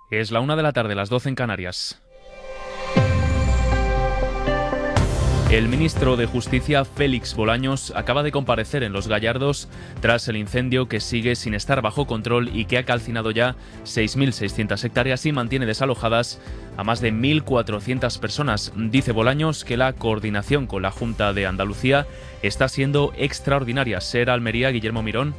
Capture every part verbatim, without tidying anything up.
Es la una de la tarde, las doce en Canarias. El ministro de Justicia, Félix Bolaños, acaba de comparecer en Los Gallardos tras el incendio que sigue sin estar bajo control y que ha calcinado ya seis mil seiscientas hectáreas y mantiene desalojadas a más de mil cuatrocientas personas. Dice Bolaños que la coordinación con la Junta de Andalucía está siendo extraordinaria. Ser Almería, Guillermo Mirón.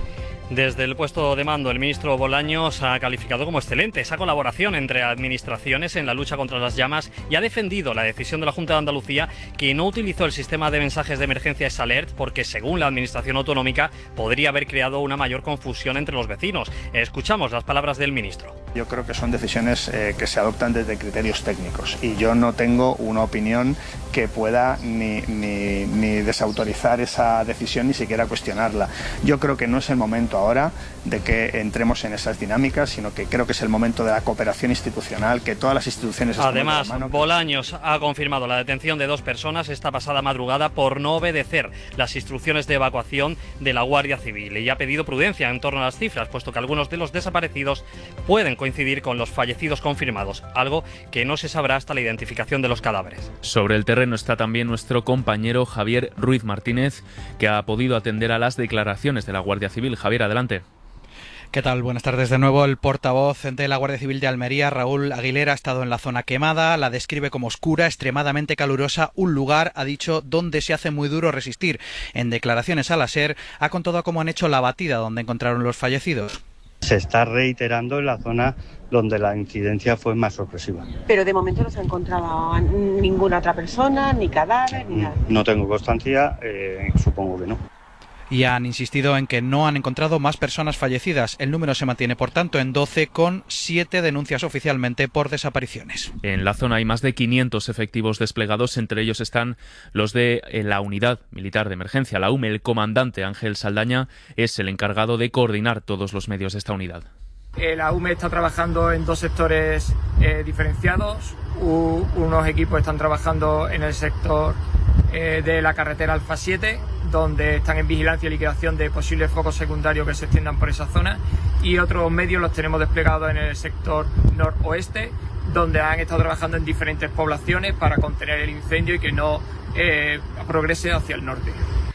Desde el puesto de mando, el ministro Bolaños ha calificado como excelente esa colaboración entre administraciones en la lucha contra las llamas y ha defendido la decisión de la Junta de Andalucía, que no utilizó el sistema de mensajes de emergencia S Alert porque, según la administración autonómica, podría haber creado una mayor confusión entre los vecinos. Escuchamos las palabras del ministro. Yo creo que son decisiones eh, que se adoptan desde criterios técnicos y yo no tengo una opinión que pueda ni, ni, ni desautorizar esa decisión ni siquiera cuestionarla. Yo creo que no es el momento ahora de que entremos en esas dinámicas, sino que creo que es el momento de la cooperación institucional, que todas las instituciones... Además, Bolaños ha confirmado la detención de dos personas esta pasada madrugada por no obedecer las instrucciones de evacuación de la Guardia Civil y ha pedido prudencia en torno a las cifras, puesto que algunos de los desaparecidos pueden coincidir con los fallecidos confirmados, algo que no se sabrá hasta la identificación de los cadáveres. Sobre el terreno está también nuestro compañero Javier Ruiz Martínez, que ha podido atender a las declaraciones de la Guardia Civil. Javier, adelante. ¿Qué tal? Buenas tardes de nuevo. El portavoz de la Guardia Civil de Almería, Raúl Aguilera, ha estado en la zona quemada, la describe como oscura, extremadamente calurosa, un lugar, ha dicho, donde se hace muy duro resistir. En declaraciones a la SER ha contado cómo han hecho la batida donde encontraron los fallecidos. Se está reiterando en la zona donde la incidencia fue más sorpresiva. Pero de momento no se ha encontrado ninguna otra persona, ni cadáver, ni nada. No tengo constancia, eh, supongo que no. Y han insistido en que no han encontrado más personas fallecidas. El número se mantiene, por tanto, en doce, con siete denuncias oficialmente por desapariciones. En la zona hay más de quinientos efectivos desplegados, entre ellos están los de la Unidad Militar de Emergencia, la U M E. El comandante Ángel Saldaña es el encargado de coordinar todos los medios de esta unidad. Eh, la U M E está trabajando en dos sectores eh, diferenciados. U, unos equipos están trabajando en el sector eh, de la carretera Alfa siete, donde están en vigilancia y liquidación de posibles focos secundarios que se extiendan por esa zona, y otros medios los tenemos desplegados en el sector noroeste, donde han estado trabajando en diferentes poblaciones para contener el incendio y que no eh, progrese hacia el norte.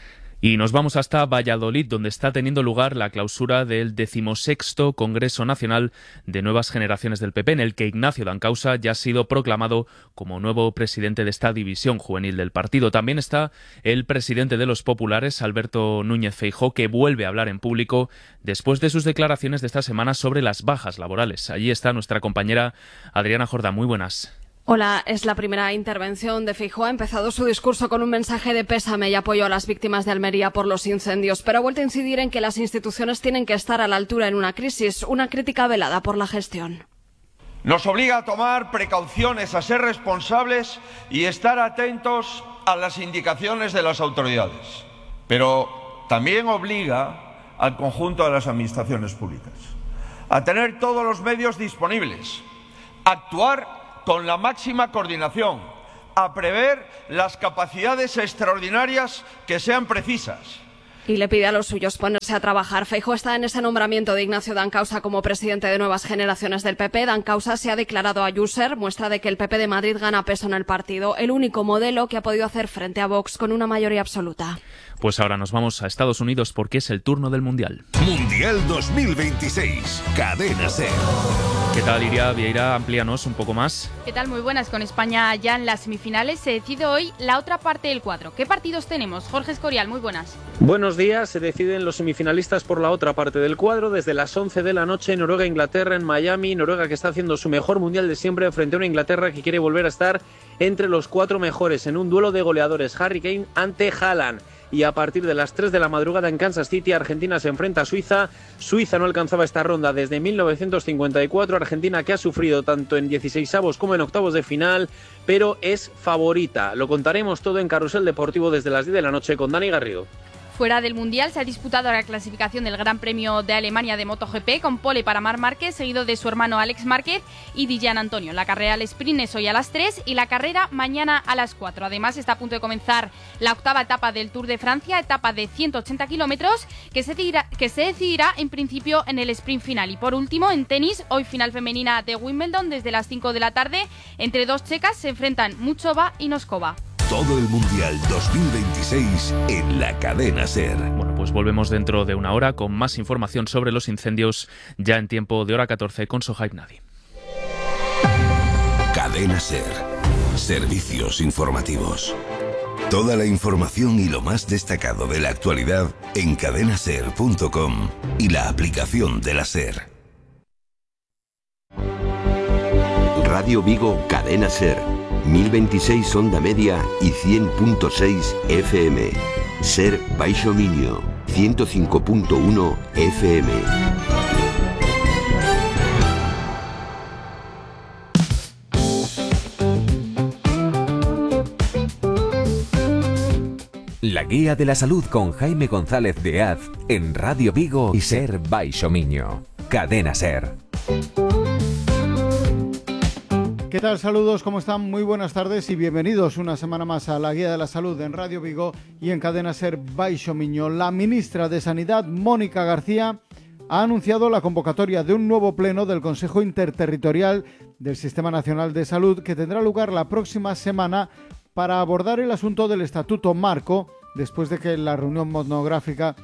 Y nos vamos hasta Valladolid, donde está teniendo lugar la clausura del decimosexto Congreso Nacional de Nuevas Generaciones del P P, en el que Ignacio Dancausa ya ha sido proclamado como nuevo presidente de esta división juvenil del partido. También está el presidente de los populares, Alberto Núñez Feijóo, que vuelve a hablar en público después de sus declaraciones de esta semana sobre las bajas laborales. Allí está nuestra compañera Adriana Jordán. Muy buenas. Hola, es la primera intervención de Feijóo. Ha empezado su discurso con un mensaje de pésame y apoyo a las víctimas de Almería por los incendios, pero ha vuelto a incidir en que las instituciones tienen que estar a la altura en una crisis, una crítica velada por la gestión. Nos obliga a tomar precauciones, a ser responsables y estar atentos a las indicaciones de las autoridades, pero también obliga al conjunto de las administraciones públicas a tener todos los medios disponibles, a actuar con la máxima coordinación, a prever las capacidades extraordinarias que sean precisas. Y le pide a los suyos ponerse a trabajar. Feijóo está en ese nombramiento de Ignacio Dancausa como presidente de Nuevas Generaciones del P P. Dancausa se ha declarado a User, muestra de que el P P de Madrid gana peso en el partido, el único modelo que ha podido hacer frente a Vox con una mayoría absoluta. Pues ahora nos vamos a Estados Unidos porque es el turno del Mundial. Mundial dos mil veintiséis, Cadena SER. ¿Qué tal, Iria Vieira? Amplíanos un poco más. ¿Qué tal? Muy buenas. Con España ya en las semifinales se decide hoy la otra parte del cuadro. ¿Qué partidos tenemos? Jorge Escorial, muy buenas. Buenos días. Se deciden los semifinalistas por la otra parte del cuadro desde las once de la noche. Noruega-Inglaterra en Miami. Noruega que está haciendo su mejor Mundial de siempre frente a una Inglaterra que quiere volver a estar entre los cuatro mejores en un duelo de goleadores. Harry Kane ante Haaland. Y a partir de las tres de la madrugada en Kansas City, Argentina se enfrenta a Suiza. Suiza no alcanzaba esta ronda desde mil novecientos cincuenta y cuatro. Argentina que ha sufrido tanto en dieciseisavos como en octavos de final, pero es favorita. Lo contaremos todo en Carrusel Deportivo desde las diez de la noche con Dani Garrido. Fuera del Mundial se ha disputado la clasificación del Gran Premio de Alemania de MotoGP con pole para Marc Márquez, seguido de su hermano Alex Márquez y Dijan Antonio. La carrera al sprint es hoy a las tres y la carrera mañana a las cuatro. Además está a punto de comenzar la octava etapa del Tour de Francia, etapa de ciento ochenta kilómetros que se decidirá, que se decidirá en principio en el sprint final. Y por último, en tenis, hoy final femenina de Wimbledon desde las cinco de la tarde. Entre dos checas se enfrentan Muchova y Noskova. Todo el Mundial dos mil veintiséis en la cadena SER. Bueno, pues volvemos dentro de una hora con más información sobre los incendios, ya en tiempo de hora catorce con Sohaib Nadi. Cadena SER. Servicios informativos. Toda la información y lo más destacado de la actualidad en cadena ser punto com y la aplicación de la SER. Radio Vigo, Cadena SER. mil veintiséis onda media y cien punto seis F M. SER Baixo Miño, ciento cinco punto uno F M. La Guía de la Salud con Jaime González de Az en Radio Vigo y SER Baixo Miño. Cadena SER. ¿Qué tal? Saludos, ¿cómo están? Muy buenas tardes y bienvenidos una semana más a la Guía de la Salud en Radio Vigo y en Cadena SER Baixo Miño. La ministra de Sanidad, Mónica García, ha anunciado la convocatoria de un nuevo pleno del Consejo Interterritorial del Sistema Nacional de Salud que tendrá lugar la próxima semana para abordar el asunto del Estatuto Marco, después de que la reunión monográfica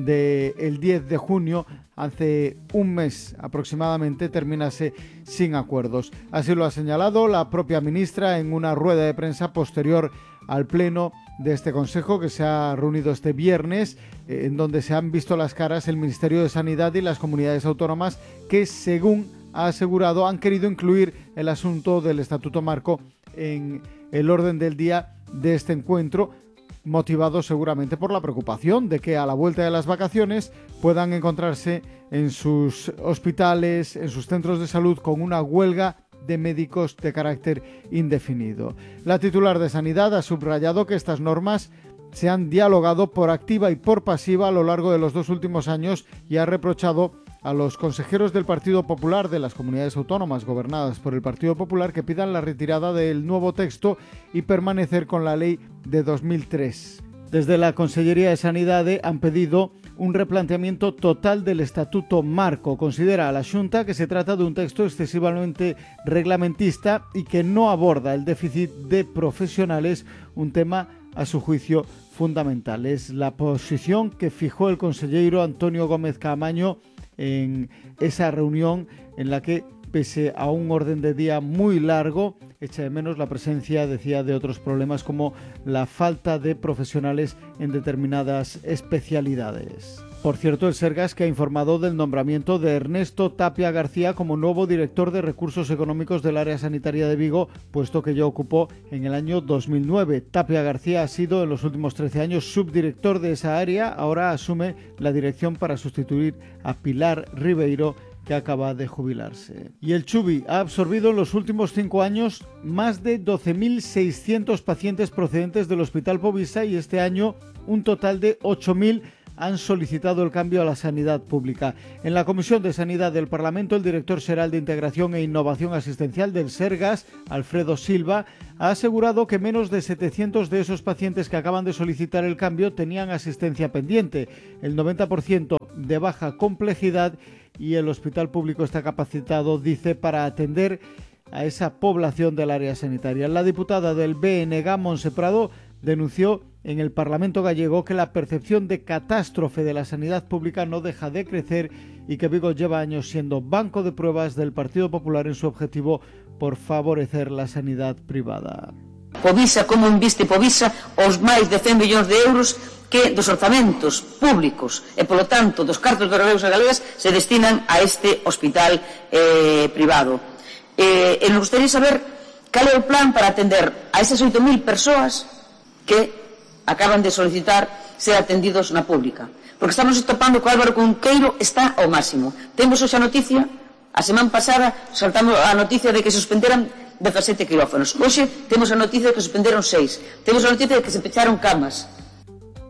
del diez de junio, hace un mes aproximadamente, terminase sin acuerdos. Así lo ha señalado la propia ministra en una rueda de prensa posterior al pleno de este Consejo que se ha reunido este viernes, eh, en donde se han visto las caras el Ministerio de Sanidad y las comunidades autónomas que, según ha asegurado, han querido incluir el asunto del Estatuto Marco en el orden del día de este encuentro, motivado seguramente por la preocupación de que a la vuelta de las vacaciones puedan encontrarse en sus hospitales, en sus centros de salud, con una huelga de médicos de carácter indefinido. La titular de Sanidad ha subrayado que estas normas se han dialogado por activa y por pasiva a lo largo de los dos últimos años y ha reprochado a los consejeros del Partido Popular de las comunidades autónomas gobernadas por el Partido Popular que pidan la retirada del nuevo texto y permanecer con la ley de dos mil tres. Desde la Consellería de Sanidad han pedido un replanteamiento total del Estatuto Marco. Considera a la Xunta que se trata de un texto excesivamente reglamentista y que no aborda el déficit de profesionales, un tema a su juicio fundamental. Es la posición que fijó el consejero Antonio Gómez Caamaño en esa reunión en la que, pese a un orden de día muy largo, echa de menos la presencia, decía, de otros problemas como la falta de profesionales en determinadas especialidades. Por cierto, el Sergas que ha informado del nombramiento de Ernesto Tapia García como nuevo director de Recursos Económicos del Área Sanitaria de Vigo, puesto que ya ocupó en el año dos mil nueve. Tapia García ha sido en los últimos trece años subdirector de esa área, ahora asume la dirección para sustituir a Pilar Ribeiro, que acaba de jubilarse. Y el Chubi ha absorbido en los últimos cinco años más de doce mil seiscientos pacientes procedentes del Hospital Povisa y este año un total de ocho mil han solicitado el cambio a la sanidad pública. En la Comisión de Sanidad del Parlamento, el director xeral de Integración e Innovación Asistencial del Sergas, Alfredo Silva, ha asegurado que menos de setecientos de esos pacientes que acaban de solicitar el cambio tenían asistencia pendiente, el noventa por ciento de baja complejidad, y el hospital público está capacitado, dice, para atender a esa población del área sanitaria. La diputada del B N G, Montse Prado, denunció en el Parlamento gallego que la percepción de catástrofe de la sanidad pública no deja de crecer y que Vigo lleva años siendo banco de pruebas del Partido Popular en su objetivo por favorecer la sanidad privada. Povisa, como inviste Povisa os máis de cen millóns de euros que dos orzamentos públicos e, polo tanto, dos cartos de galegos e galegas se destinan a este hospital eh, privado. Eh, e nos gustaría saber cal é o plan para atender a esas oito mil persoas que acaban de solicitar ser atendidos na pública. Porque estamos topando que o Álvaro Cunqueiro está ao máximo. Temos hoxe a noticia, a semana pasada saltamos a noticia de que se suspenderan dezasete quirófanos. Hoxe temos a noticia de que suspenderon seis. Temos a noticia de que se pecharon camas.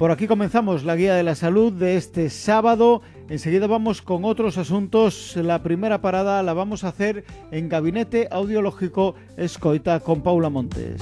Por aquí comenzamos la guía de la salud de este sábado. Enseguida vamos con otros asuntos. La primera parada la vamos a hacer en Gabinete Audiológico Escoita con Paula Montes.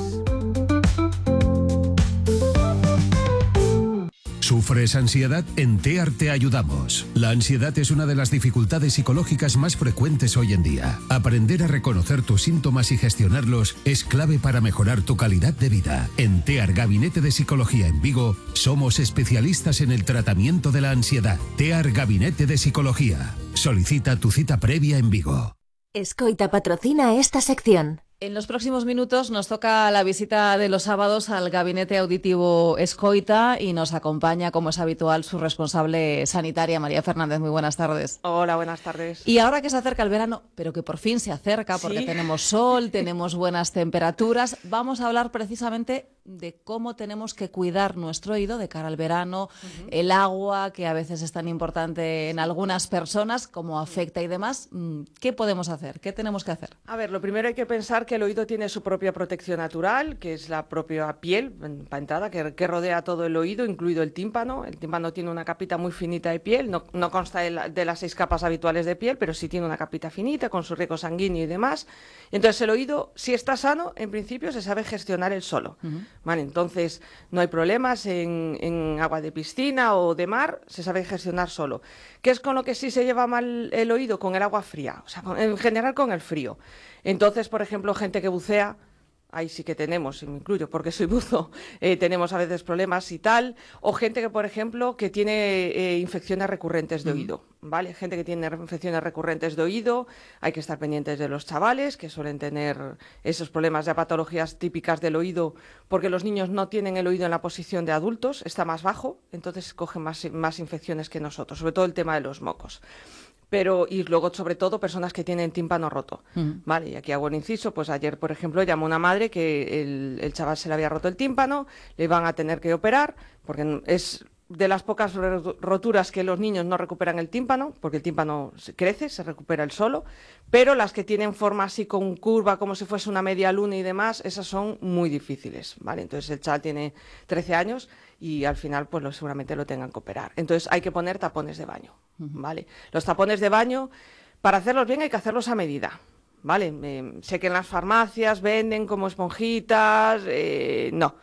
¿Sufres ansiedad? En TEAR te ayudamos. La ansiedad es una de las dificultades psicológicas más frecuentes hoy en día. Aprender a reconocer tus síntomas y gestionarlos es clave para mejorar tu calidad de vida. En TEAR Gabinete de Psicología en Vigo somos especialistas en el tratamiento de la ansiedad. TEAR Gabinete de Psicología. Solicita tu cita previa en Vigo. Escoita patrocina esta sección. En los próximos minutos nos toca la visita de los sábados al Gabinete Auditivo Escoita y nos acompaña, como es habitual, su responsable sanitaria, María Fernández. Muy buenas tardes. Hola, buenas tardes. Y ahora que se acerca el verano, pero que por fin se acerca porque ¿Sí? tenemos sol, tenemos buenas temperaturas, vamos a hablar precisamente de cómo tenemos que cuidar nuestro oído de cara al verano, uh-huh. el agua, que a veces es tan importante en algunas personas, cómo afecta y demás. ¿Qué podemos hacer? ¿Qué tenemos que hacer? A ver, lo primero hay que pensar que el oído tiene su propia protección natural, que es la propia piel, entrada, que, que rodea todo el oído, incluido el tímpano. El tímpano tiene una capita muy finita de piel, no, no consta de, la, de las seis capas habituales de piel, pero sí tiene una capita finita con su riego sanguíneo y demás. Entonces el oído, si está sano, en principio se sabe gestionar él solo. Uh-huh. Vale, entonces no hay problemas en, en agua de piscina o de mar, se sabe gestionar solo. ¿Qué es con lo que sí se lleva mal el oído? Con el agua fría, o sea, con, en general con el frío. Entonces, por ejemplo, gente que bucea, ahí sí que tenemos, y me incluyo porque soy buzo, eh, tenemos a veces problemas y tal, o gente que, por ejemplo, que tiene eh, infecciones recurrentes de oído, ¿vale? Gente que tiene infecciones recurrentes de oído, hay que estar pendientes de los chavales que suelen tener esos problemas de patologías típicas del oído, porque los niños no tienen el oído en la posición de adultos, está más bajo, entonces cogen más, más infecciones que nosotros, sobre todo el tema de los mocos. Pero, y luego, sobre todo, personas que tienen tímpano roto, uh-huh. ¿vale? Y aquí hago un inciso, pues ayer, por ejemplo, llamó una madre que el, el chaval se le había roto el tímpano, le van a tener que operar, porque es de las pocas roturas que los niños no recuperan el tímpano, porque el tímpano crece, se recupera él solo, pero las que tienen forma así con curva, como si fuese una media luna y demás, esas son muy difíciles, ¿vale? Entonces el chaval tiene trece años y al final pues lo, seguramente lo tengan que operar. Entonces hay que poner tapones de baño, ¿vale? Los tapones de baño, para hacerlos bien hay que hacerlos a medida, ¿vale? Eh, sé que en las farmacias venden como esponjitas, eh, no,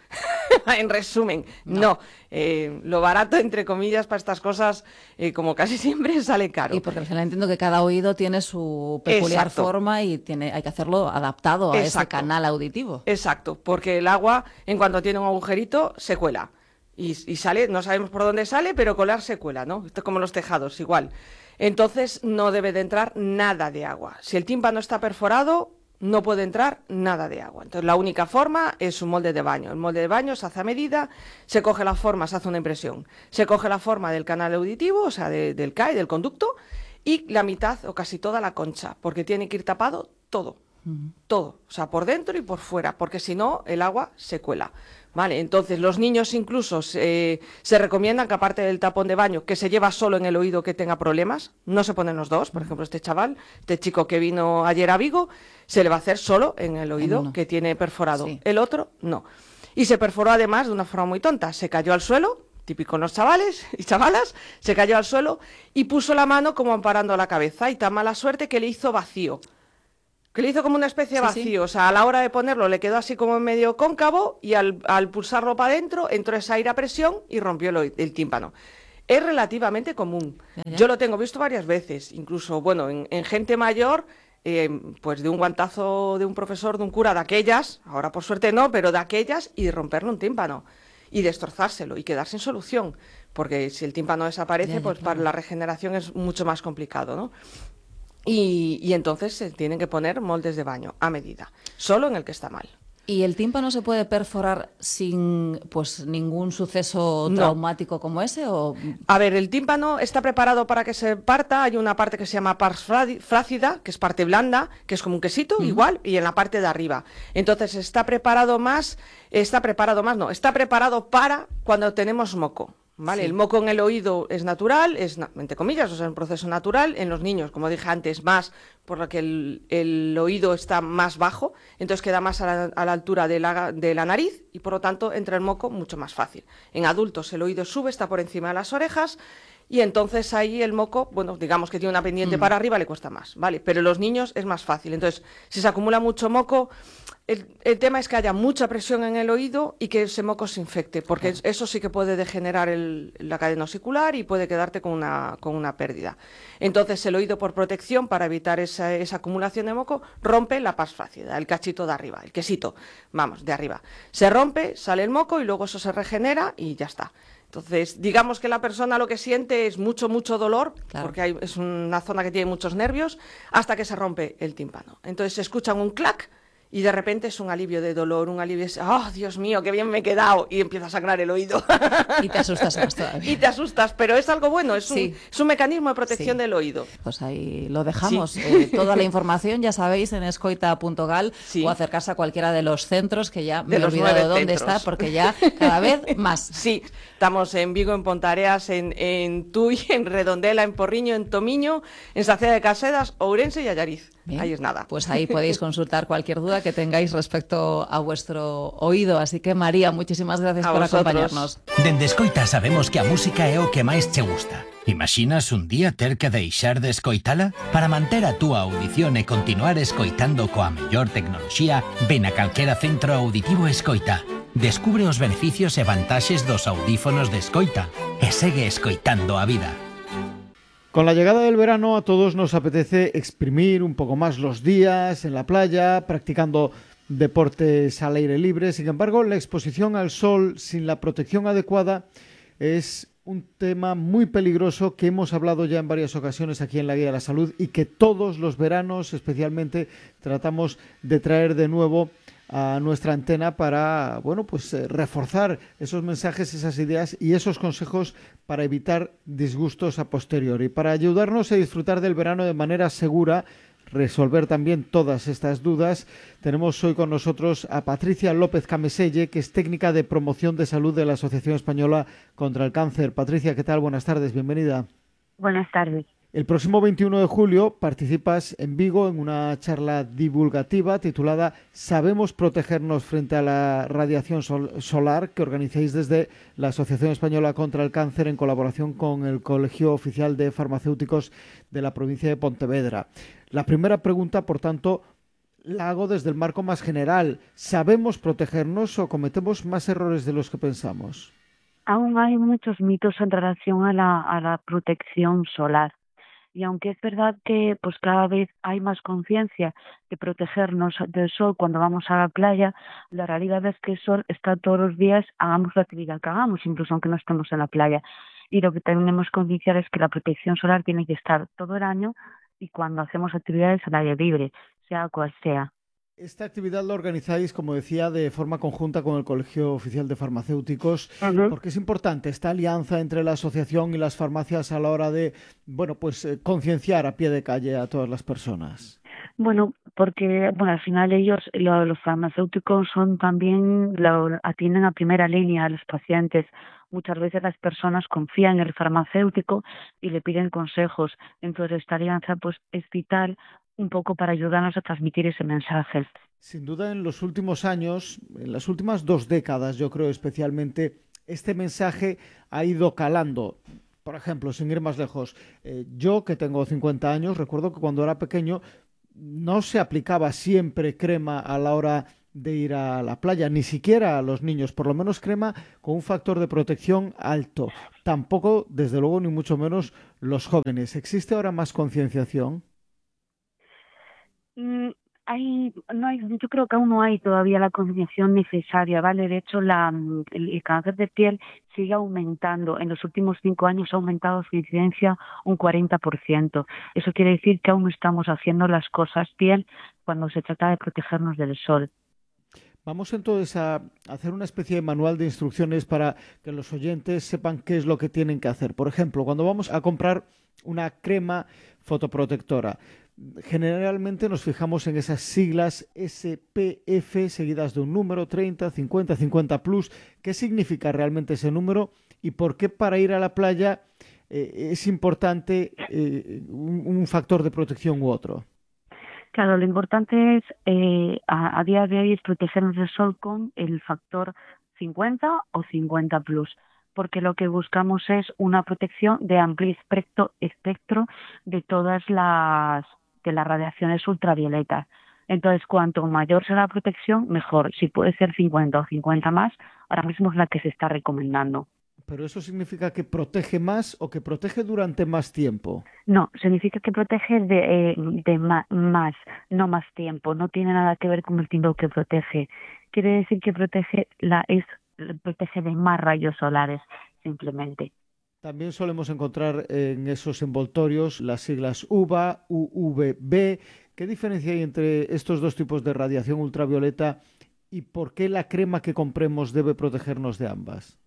en resumen, no. no. Eh, lo barato, entre comillas, para estas cosas, eh, como casi siempre, sale caro. Y porque al final entiendo que cada oído tiene su peculiar Exacto. forma y tiene, hay que hacerlo adaptado a Exacto. ese canal auditivo. Exacto, porque el agua, en cuanto tiene un agujerito, se cuela. Y, y sale, no sabemos por dónde sale, pero colar se cuela, ¿no? Esto es como los tejados, igual. Entonces no debe de entrar nada de agua. Si el tímpano está perforado, no puede entrar nada de agua. Entonces la única forma es un molde de baño. El molde de baño se hace a medida, se coge la forma, se hace una impresión. Se coge la forma del canal auditivo, o sea, de, del C A I, del conducto, y la mitad o casi toda la concha, porque tiene que ir tapado todo. Uh-huh. Todo, o sea, por dentro y por fuera, porque si no, el agua se cuela. Vale, entonces los niños incluso eh, se recomiendan que aparte del tapón de baño que se lleva solo en el oído que tenga problemas, no se ponen los dos. Por ejemplo, este chaval, este chico que vino ayer a Vigo, se le va a hacer solo en el oído en que tiene perforado, sí. El otro no. Y se perforó además de una forma muy tonta, se cayó al suelo, típico en los chavales y chavalas, se cayó al suelo y puso la mano como amparando la cabeza y tan mala suerte que le hizo vacío. Que le hizo como una especie de vacío, sí, sí. O sea, a la hora de ponerlo le quedó así como medio cóncavo y al, al pulsarlo para adentro entró ese aire a presión y rompió el, el tímpano. Es relativamente común. Ya, ya. Yo lo tengo visto varias veces, incluso, bueno, en, en gente mayor, eh, pues de un guantazo de un profesor, de un cura, de aquellas, ahora por suerte no, pero de aquellas, y romperle un tímpano y destrozárselo y quedar sin solución, porque si el tímpano desaparece, ya, ya, pues claro. Para la regeneración es mucho más complicado, ¿no? Y, y entonces se tienen que poner moldes de baño a medida, solo en el que está mal. ¿Y el tímpano se puede perforar sin pues ningún suceso traumático no. como ese? O... A ver, el tímpano está preparado para que se parta. Hay una parte que se llama pars flácida, que es parte blanda, que es como un quesito, uh-huh. igual, y en la parte de arriba. Entonces está preparado más, está preparado más, no, está preparado para cuando tenemos moco. ¿vale? Sí. El moco en el oído es natural, es, entre comillas, o sea, es un proceso natural. En los niños, como dije antes, más por lo que el, el oído está más bajo, entonces queda más a la, a la altura de la, de la nariz y, por lo tanto, entra el moco mucho más fácil. En adultos el oído sube, está por encima de las orejas, y entonces ahí el moco, bueno, digamos que tiene una pendiente mm. para arriba, le cuesta más, ¿vale? Pero en los niños es más fácil. Entonces, si se acumula mucho moco, el, el tema es que haya mucha presión en el oído y que ese moco se infecte, porque claro. eso sí que puede degenerar el, la cadena osicular y puede quedarte con una, con una pérdida. Entonces, el oído, por protección, para evitar esa, esa acumulación de moco, rompe la paz flácida, el cachito de arriba, el quesito, vamos, de arriba. Se rompe, sale el moco y luego eso se regenera y ya está. Entonces, digamos que la persona lo que siente es mucho, mucho dolor, claro. porque hay, es una zona que tiene muchos nervios, hasta que se rompe el tímpano. Entonces se escuchan un clac y de repente es un alivio de dolor, un alivio de, ¡oh, Dios mío, qué bien me he quedado! Y empieza a sangrar el oído. Y te asustas más todavía. Y te asustas, pero es algo bueno, es, sí. un, es un mecanismo de protección sí. del oído. Pues ahí lo dejamos. Sí. Eh, toda la información, ya sabéis, en escoita punto gal sí. o acercarse a cualquiera de los centros, que ya me he olvidado dónde centros. está, porque ya cada vez más. Sí, estamos en Vigo, en Pontareas, en, en Tui, en Redondela, en Porriño, en Tomiño, en Saceda de Casedas, Ourense y Allariz. Bien. Ahí es nada. Pues ahí podéis consultar cualquier duda que tengáis respecto a vuestro oído. Así que, María, muchísimas gracias a por vosotros. acompañarnos. Dende Escoita sabemos que a música é o que máis che gusta. Imaginas un día ter que deixar de escoitala? Para manter a túa audición e continuar escoitando coa mellor tecnoloxía, ven a calquera centro auditivo Escoita. Descubre os beneficios e vantaxes dos audífonos de Escoita e segue escoitando a vida. Con la llegada del verano a todos nos apetece exprimir un poco más los días en la playa, practicando deportes al aire libre. Sin embargo, la exposición al sol sin la protección adecuada es un tema muy peligroso que hemos hablado ya en varias ocasiones aquí en la Guía de la Salud y que todos los veranos especialmente tratamos de traer de nuevo a nuestra antena para, bueno, pues eh, reforzar esos mensajes, esas ideas y esos consejos para evitar disgustos a posteriori, para ayudarnos a disfrutar del verano de manera segura, resolver también todas estas dudas. Tenemos hoy con nosotros a Patricia López Cameselle, que es técnica de promoción de salud de la Asociación Española contra el Cáncer. Patricia, ¿qué tal? Buenas tardes, bienvenida. Buenas tardes. El próximo veintiuno de julio participas en Vigo en una charla divulgativa titulada ¿Sabemos protegernos frente a la radiación sol- solar? Que organizáis desde la Asociación Española contra el Cáncer en colaboración con el Colegio Oficial de Farmacéuticos de la provincia de Pontevedra. La primera pregunta, por tanto, la hago desde el marco más general. ¿Sabemos protegernos o cometemos más errores de los que pensamos? Aún hay muchos mitos en relación a la, a la protección solar. Y aunque es verdad que pues cada vez hay más conciencia de protegernos del sol cuando vamos a la playa, la realidad es que el sol está todos los días, hagamos la actividad que hagamos, incluso aunque no estemos en la playa. Y lo que tenemos que concienciar es que la protección solar tiene que estar todo el año y cuando hacemos actividades al aire libre, sea cual sea. Esta actividad la organizáis, como decía, de forma conjunta con el Colegio Oficial de Farmacéuticos, uh-huh. porque es importante esta alianza entre la asociación y las farmacias a la hora de, bueno, pues eh, concienciar a pie de calle a todas las personas. Bueno, porque bueno, al final ellos, lo, los farmacéuticos son también, lo, atienden a primera línea a los pacientes. Muchas veces las personas confían en el farmacéutico y le piden consejos. Entonces esta alianza pues es vital un poco para ayudarnos a transmitir ese mensaje. Sin duda, en los últimos años, en las últimas dos décadas, yo creo especialmente, este mensaje ha ido calando. Por ejemplo, sin ir más lejos, eh, yo que tengo cincuenta años, recuerdo que cuando era pequeño no se aplicaba siempre crema a la hora de ir a la playa, ni siquiera a los niños, por lo menos crema con un factor de protección alto. Tampoco, desde luego, ni mucho menos los jóvenes. ¿Existe ahora más concienciación? Hay, no hay, yo creo que aún no hay todavía la concienciación necesaria, ¿vale? De hecho, la, el, el cáncer de piel sigue aumentando. En los últimos cinco años ha aumentado su incidencia un cuarenta por ciento. Eso quiere decir que aún no estamos haciendo las cosas bien cuando se trata de protegernos del sol. Vamos entonces a hacer una especie de manual de instrucciones para que los oyentes sepan qué es lo que tienen que hacer. Por ejemplo, cuando vamos a comprar una crema fotoprotectora, generalmente nos fijamos en esas siglas S P F seguidas de un número treinta, cincuenta, cincuenta plus. ¿Qué significa realmente ese número y por qué para ir a la playa eh, es importante eh, un, un factor de protección u otro. Claro, lo importante es, eh, a, a día de hoy, es protegernos del sol con el factor cincuenta o cincuenta plus, porque lo que buscamos es una protección de amplio espectro, espectro de todas las, de las radiaciones ultravioletas. Entonces, cuanto mayor sea la protección, mejor. Si puede ser cincuenta o cincuenta más, ahora mismo es la que se está recomendando. ¿Pero eso significa que protege más o que protege durante más tiempo? No, significa que protege de, eh, de ma- más, no más tiempo. No tiene nada que ver con el tiempo que protege. Quiere decir que protege la es protege de más rayos solares, simplemente. También solemos encontrar en esos envoltorios las siglas U V A, U V B. ¿Qué diferencia hay entre estos dos tipos de radiación ultravioleta y por qué la crema que compremos debe protegernos de ambas?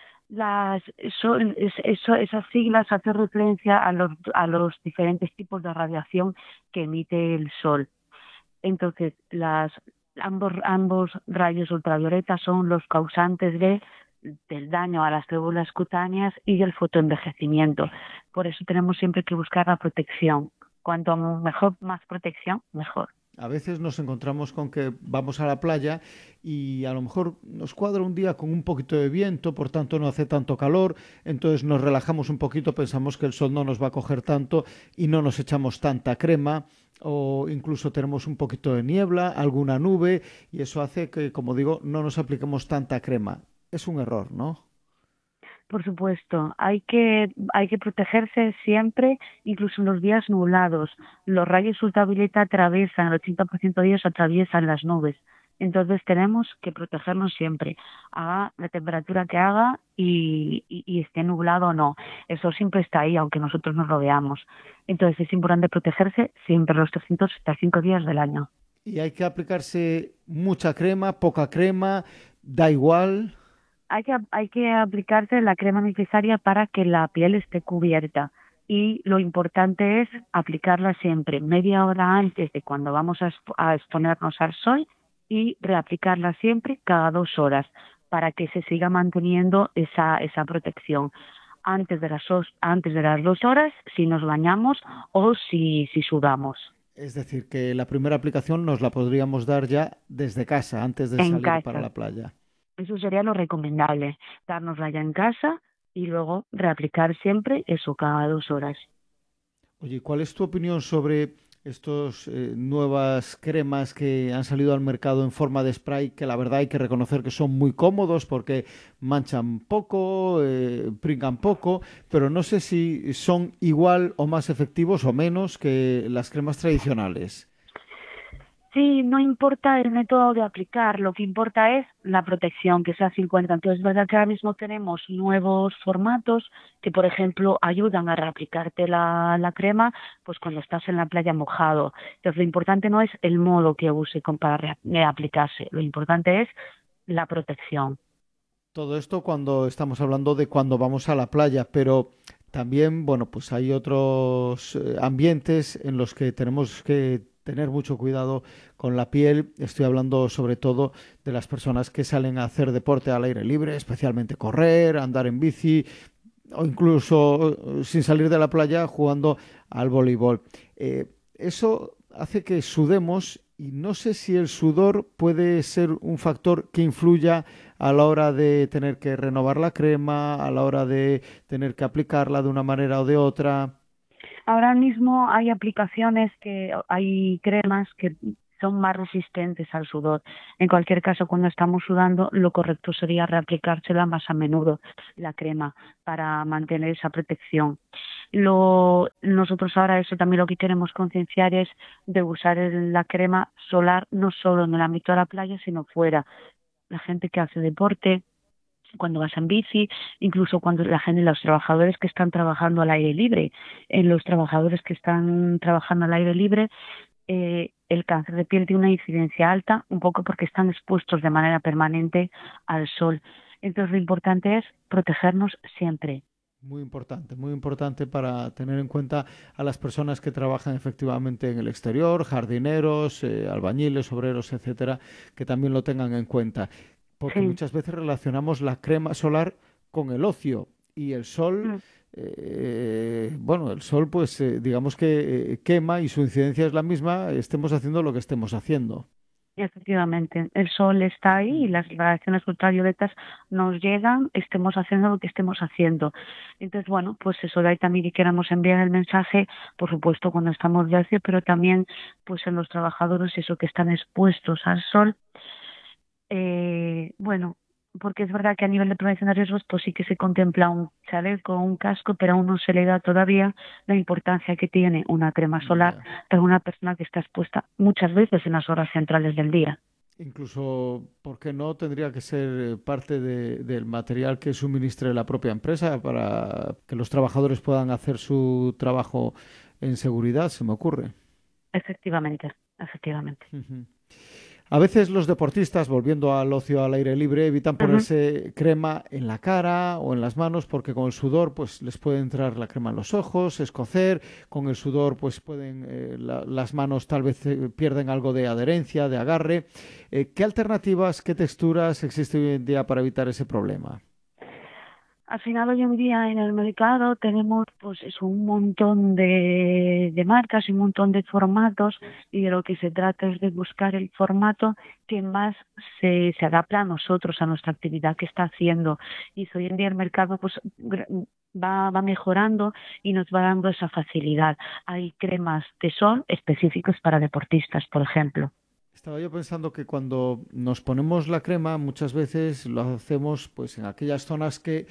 Las, son, es, eso, esas siglas hacen referencia a los, a los diferentes tipos de radiación que emite el sol. Entonces, las, ambos, ambos rayos ultravioletas son los causantes de, del daño a las células cutáneas y del fotoenvejecimiento. Por eso tenemos siempre que buscar la protección. Cuanto mejor, más protección, mejor. A veces nos encontramos con que vamos a la playa y a lo mejor nos cuadra un día con un poquito de viento, por tanto no hace tanto calor, entonces nos relajamos un poquito, pensamos que el sol no nos va a coger tanto y no nos echamos tanta crema, o incluso tenemos un poquito de niebla, alguna nube, y eso hace que, como digo, no nos apliquemos tanta crema. Es un error, ¿no? Por supuesto, hay que hay que protegerse siempre, incluso en los días nublados. Los rayos ultravioleta atraviesan, el ochenta por ciento de ellos atraviesan las nubes. Entonces tenemos que protegernos siempre, haga la temperatura que haga y, y, y esté nublado o no. El sol siempre está ahí, aunque nosotros no lo veamos. Entonces es importante protegerse siempre los trescientos sesenta y cinco días del año. ¿Y hay que aplicarse mucha crema, poca crema, da igual? Hay que, hay que aplicarse la crema necesaria para que la piel esté cubierta. Y lo importante es aplicarla siempre, media hora antes de cuando vamos a, exp- a exponernos al sol, y reaplicarla siempre cada dos horas para que se siga manteniendo esa, esa protección. Antes de las dos, antes de las dos horas, si nos bañamos o si, si sudamos. Es decir, que la primera aplicación nos la podríamos dar ya desde casa, antes de En salir casa. para la playa. Eso sería lo recomendable, dárnosla ya en casa y luego reaplicar siempre eso cada dos horas. Oye, ¿cuál es tu opinión sobre estas eh, nuevas cremas que han salido al mercado en forma de spray, que la verdad hay que reconocer que son muy cómodos porque manchan poco, eh, pringan poco, pero no sé si son igual o más efectivos o menos que las cremas tradicionales? Sí, no importa el método de aplicar, lo que importa es la protección, que sea cincuenta. Entonces, es verdad que ahora mismo tenemos nuevos formatos que, por ejemplo, ayudan a reaplicarte la, la crema pues cuando estás en la playa mojado. Entonces, lo importante no es el modo que use con- para reaplicarse, lo importante es la protección. Todo esto cuando estamos hablando de cuando vamos a la playa, pero también, bueno, pues hay otros eh, ambientes en los que tenemos que tener mucho cuidado con la piel. Estoy hablando sobre todo de las personas que salen a hacer deporte al aire libre, especialmente correr, andar en bici o incluso eh, sin salir de la playa jugando al voleibol. Eh, eso hace que sudemos y no sé si el sudor puede ser un factor que influya a la hora de tener que renovar la crema, a la hora de tener que aplicarla de una manera o de otra. Ahora mismo hay aplicaciones que hay cremas que son más resistentes al sudor. En cualquier caso, cuando estamos sudando, lo correcto sería reaplicársela más a menudo, la crema, para mantener esa protección. Lo, nosotros ahora eso también lo que queremos concienciar es de usar el- la crema solar no solo en el ámbito de la playa, sino fuera. La gente que hace deporte, cuando vas en bici, incluso cuando la gente, los trabajadores que están trabajando al aire libre, en los trabajadores que están trabajando al aire libre, eh, el cáncer de piel tiene una incidencia alta, un poco porque están expuestos de manera permanente al sol. Entonces lo importante es protegernos siempre. Muy importante, muy importante para tener en cuenta a las personas que trabajan efectivamente en el exterior, jardineros, eh, albañiles, obreros, etcétera, que también lo tengan en cuenta. Porque Sí. muchas veces relacionamos la crema solar con el ocio y el sol, eh, bueno, el sol pues eh, digamos que eh, quema y su incidencia es la misma, estemos haciendo lo que estemos haciendo. Efectivamente, el sol está ahí y las radiaciones ultravioletas nos llegan, estemos haciendo lo que estemos haciendo. Entonces, bueno, pues eso de ahí también que queramos enviar el mensaje, por supuesto cuando estamos de ocio, pero también pues en los trabajadores, eso que están expuestos al sol. Eh, bueno, porque es verdad que a nivel de prevención de riesgos pues sí que se contempla un chaleco, un casco, pero aún no se le da todavía la importancia que tiene una crema solar para una persona que está expuesta muchas veces en las horas centrales del día. Incluso, ¿por qué no tendría que ser parte de, del material que suministre la propia empresa para que los trabajadores puedan hacer su trabajo en seguridad? Se me ocurre. Efectivamente, efectivamente. Uh-huh. A veces los deportistas, volviendo al ocio al aire libre, evitan ponerse uh-huh. crema en la cara o en las manos porque con el sudor pues les puede entrar la crema en los ojos, escocer, con el sudor pues pueden eh, la, las manos tal vez eh, pierden algo de adherencia, de agarre. Eh, ¿Qué alternativas, qué texturas existen hoy en día para evitar ese problema? Al final hoy en día en el mercado tenemos pues eso, un montón de, de marcas y un montón de formatos y de lo que se trata es de buscar el formato que más se, se adapta a nosotros, a nuestra actividad que está haciendo. Y hoy en día el mercado pues va, va mejorando y nos va dando esa facilidad. Hay cremas de sol específicos para deportistas, por ejemplo. Estaba yo pensando que cuando nos ponemos la crema muchas veces lo hacemos pues en aquellas zonas que,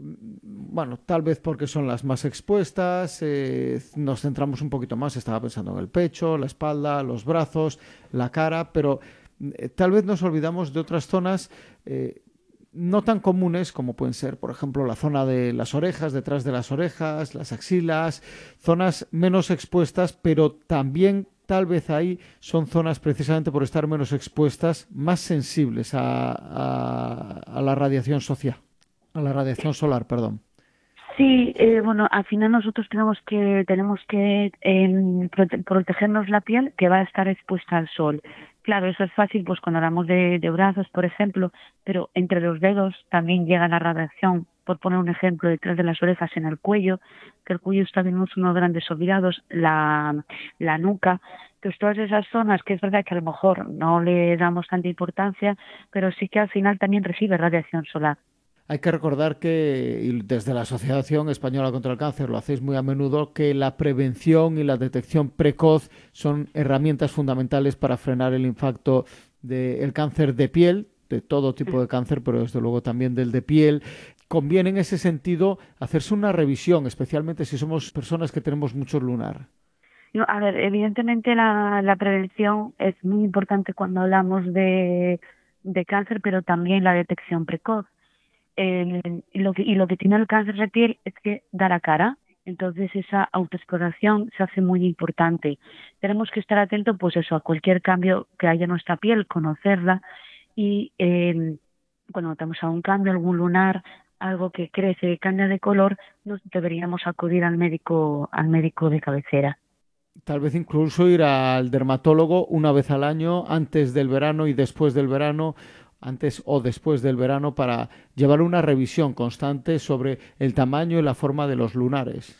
bueno, tal vez porque son las más expuestas, eh, nos centramos un poquito más, estaba pensando en el pecho, la espalda, los brazos, la cara, pero eh, tal vez nos olvidamos de otras zonas eh, no tan comunes como pueden ser, por ejemplo, la zona de las orejas, detrás de las orejas, las axilas, zonas menos expuestas, pero también tal vez ahí son zonas, precisamente por estar menos expuestas, más sensibles a, a, a la radiación social, a la radiación solar, perdón. Sí, eh, bueno, al final nosotros tenemos que tenemos que eh, prote- protegernos la piel que va a estar expuesta al sol. Claro, eso es fácil, pues cuando hablamos de, de brazos, por ejemplo, pero entre los dedos también llega la radiación. Por poner un ejemplo, detrás de las orejas, en el cuello, que el cuello está bien, uno de los grandes olvidados, la, la nuca. Entonces, todas esas zonas que es verdad que a lo mejor no le damos tanta importancia, pero sí que al final también recibe radiación solar. Hay que recordar que, y desde la Asociación Española contra el Cáncer lo hacéis muy a menudo, que la prevención y la detección precoz son herramientas fundamentales para frenar el impacto del cáncer de piel, de todo tipo de cáncer, pero desde luego también del de piel. Conviene en ese sentido hacerse una revisión, especialmente si somos personas que tenemos mucho lunar. No, a ver, evidentemente la, la prevención es muy importante cuando hablamos de, de cáncer, pero también la detección precoz. Eh, y, lo que, y lo que tiene el cáncer de piel es que da la cara. Entonces esa autoexploración se hace muy importante. Tenemos que estar atentos pues eso, a cualquier cambio que haya en nuestra piel, conocerla y eh, cuando notamos algún cambio, algún lunar, algo que crece, que cambia de color, nos deberíamos acudir al médico, al médico de cabecera. Tal vez incluso ir al dermatólogo una vez al año, antes del verano y después del verano, antes o después del verano, para llevar una revisión constante sobre el tamaño y la forma de los lunares.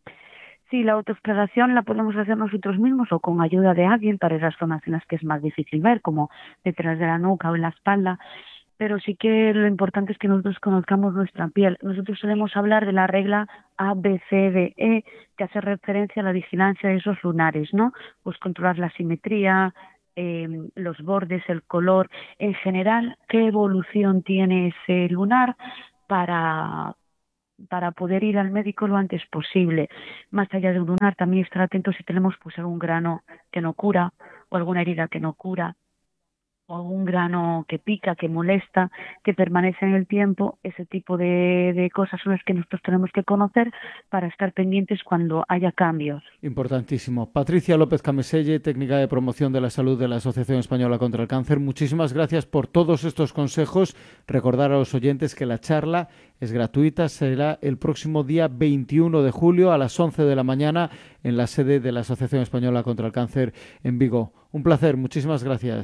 Sí, la autoexploración la podemos hacer nosotros mismos o con ayuda de alguien para esas zonas en las que es más difícil ver, como detrás de la nuca o en la espalda. Pero sí que lo importante es que nosotros conozcamos nuestra piel. Nosotros solemos hablar de la regla A, B, C, D, E, que hace referencia a la vigilancia de esos lunares, ¿no? Pues controlar la simetría, eh, los bordes, el color, en general, qué evolución tiene ese lunar para, para poder ir al médico lo antes posible. Más allá de un lunar, también estar atentos si tenemos pues algún grano que no cura o alguna herida que no cura, o algún grano que pica, que molesta, que permanece en el tiempo. Ese tipo de, de cosas son las que nosotros tenemos que conocer para estar pendientes cuando haya cambios. Importantísimo. Patricia López Cameselle, técnica de promoción de la salud de la Asociación Española contra el Cáncer, muchísimas gracias por todos estos consejos. Recordar a los oyentes que la charla es gratuita, será el próximo día veintiuno de julio a las once de la mañana en la sede de la Asociación Española contra el Cáncer en Vigo. Un placer, muchísimas gracias.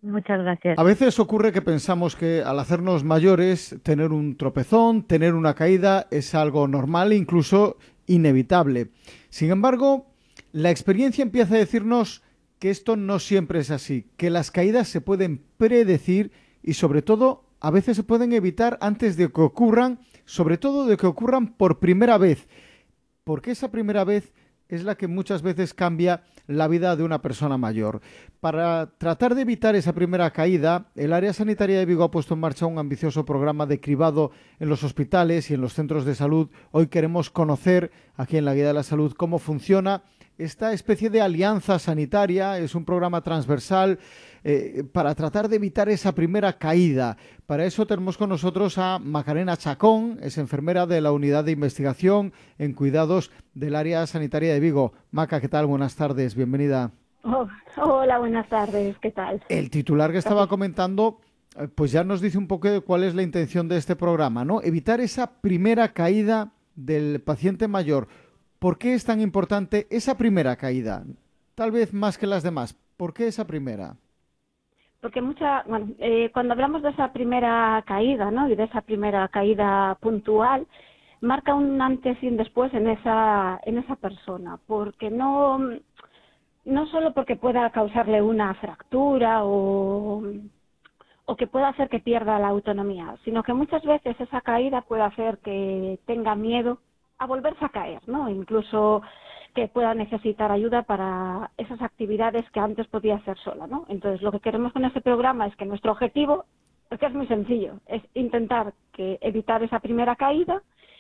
Muchas gracias. A veces ocurre que pensamos que al hacernos mayores, tener un tropezón, tener una caída es algo normal e incluso inevitable. Sin embargo, la experiencia empieza a decirnos que esto no siempre es así, que las caídas se pueden predecir y sobre todo a veces se pueden evitar antes de que ocurran, sobre todo de que ocurran por primera vez, porque esa primera vez es la que muchas veces cambia la vida de una persona mayor. Para tratar de evitar esa primera caída, el área sanitaria de Vigo ha puesto en marcha un ambicioso programa de cribado en los hospitales y en los centros de salud. Hoy queremos conocer aquí en la Guía de la Salud cómo funciona esta especie de alianza sanitaria. Es un programa transversal eh, para tratar de evitar esa primera caída. Para eso tenemos con nosotros a Macarena Chacón, es enfermera de la Unidad de Investigación en Cuidados del Área Sanitaria de Vigo. Maca, ¿qué tal? Buenas tardes, bienvenida. Oh, hola, buenas tardes, ¿qué tal? El titular que estaba comentando, pues ya nos dice un poco de cuál es la intención de este programa, ¿no? Evitar esa primera caída del paciente mayor. ¿Por qué es tan importante esa primera caída? Tal vez más que las demás. ¿Por qué esa primera? Porque mucha, bueno, eh, cuando hablamos de esa primera caída, ¿no? Y de esa primera caída puntual, marca un antes y un después en esa, en esa persona. Porque no, no solo porque pueda causarle una fractura o, o que pueda hacer que pierda la autonomía, sino que muchas veces esa caída puede hacer que tenga miedo a volverse a caer, ¿no? Incluso que pueda necesitar ayuda para esas actividades que antes podía hacer sola, ¿no? Entonces, lo que queremos con este programa es que nuestro objetivo, es que es muy sencillo, es intentar que evitar esa primera caída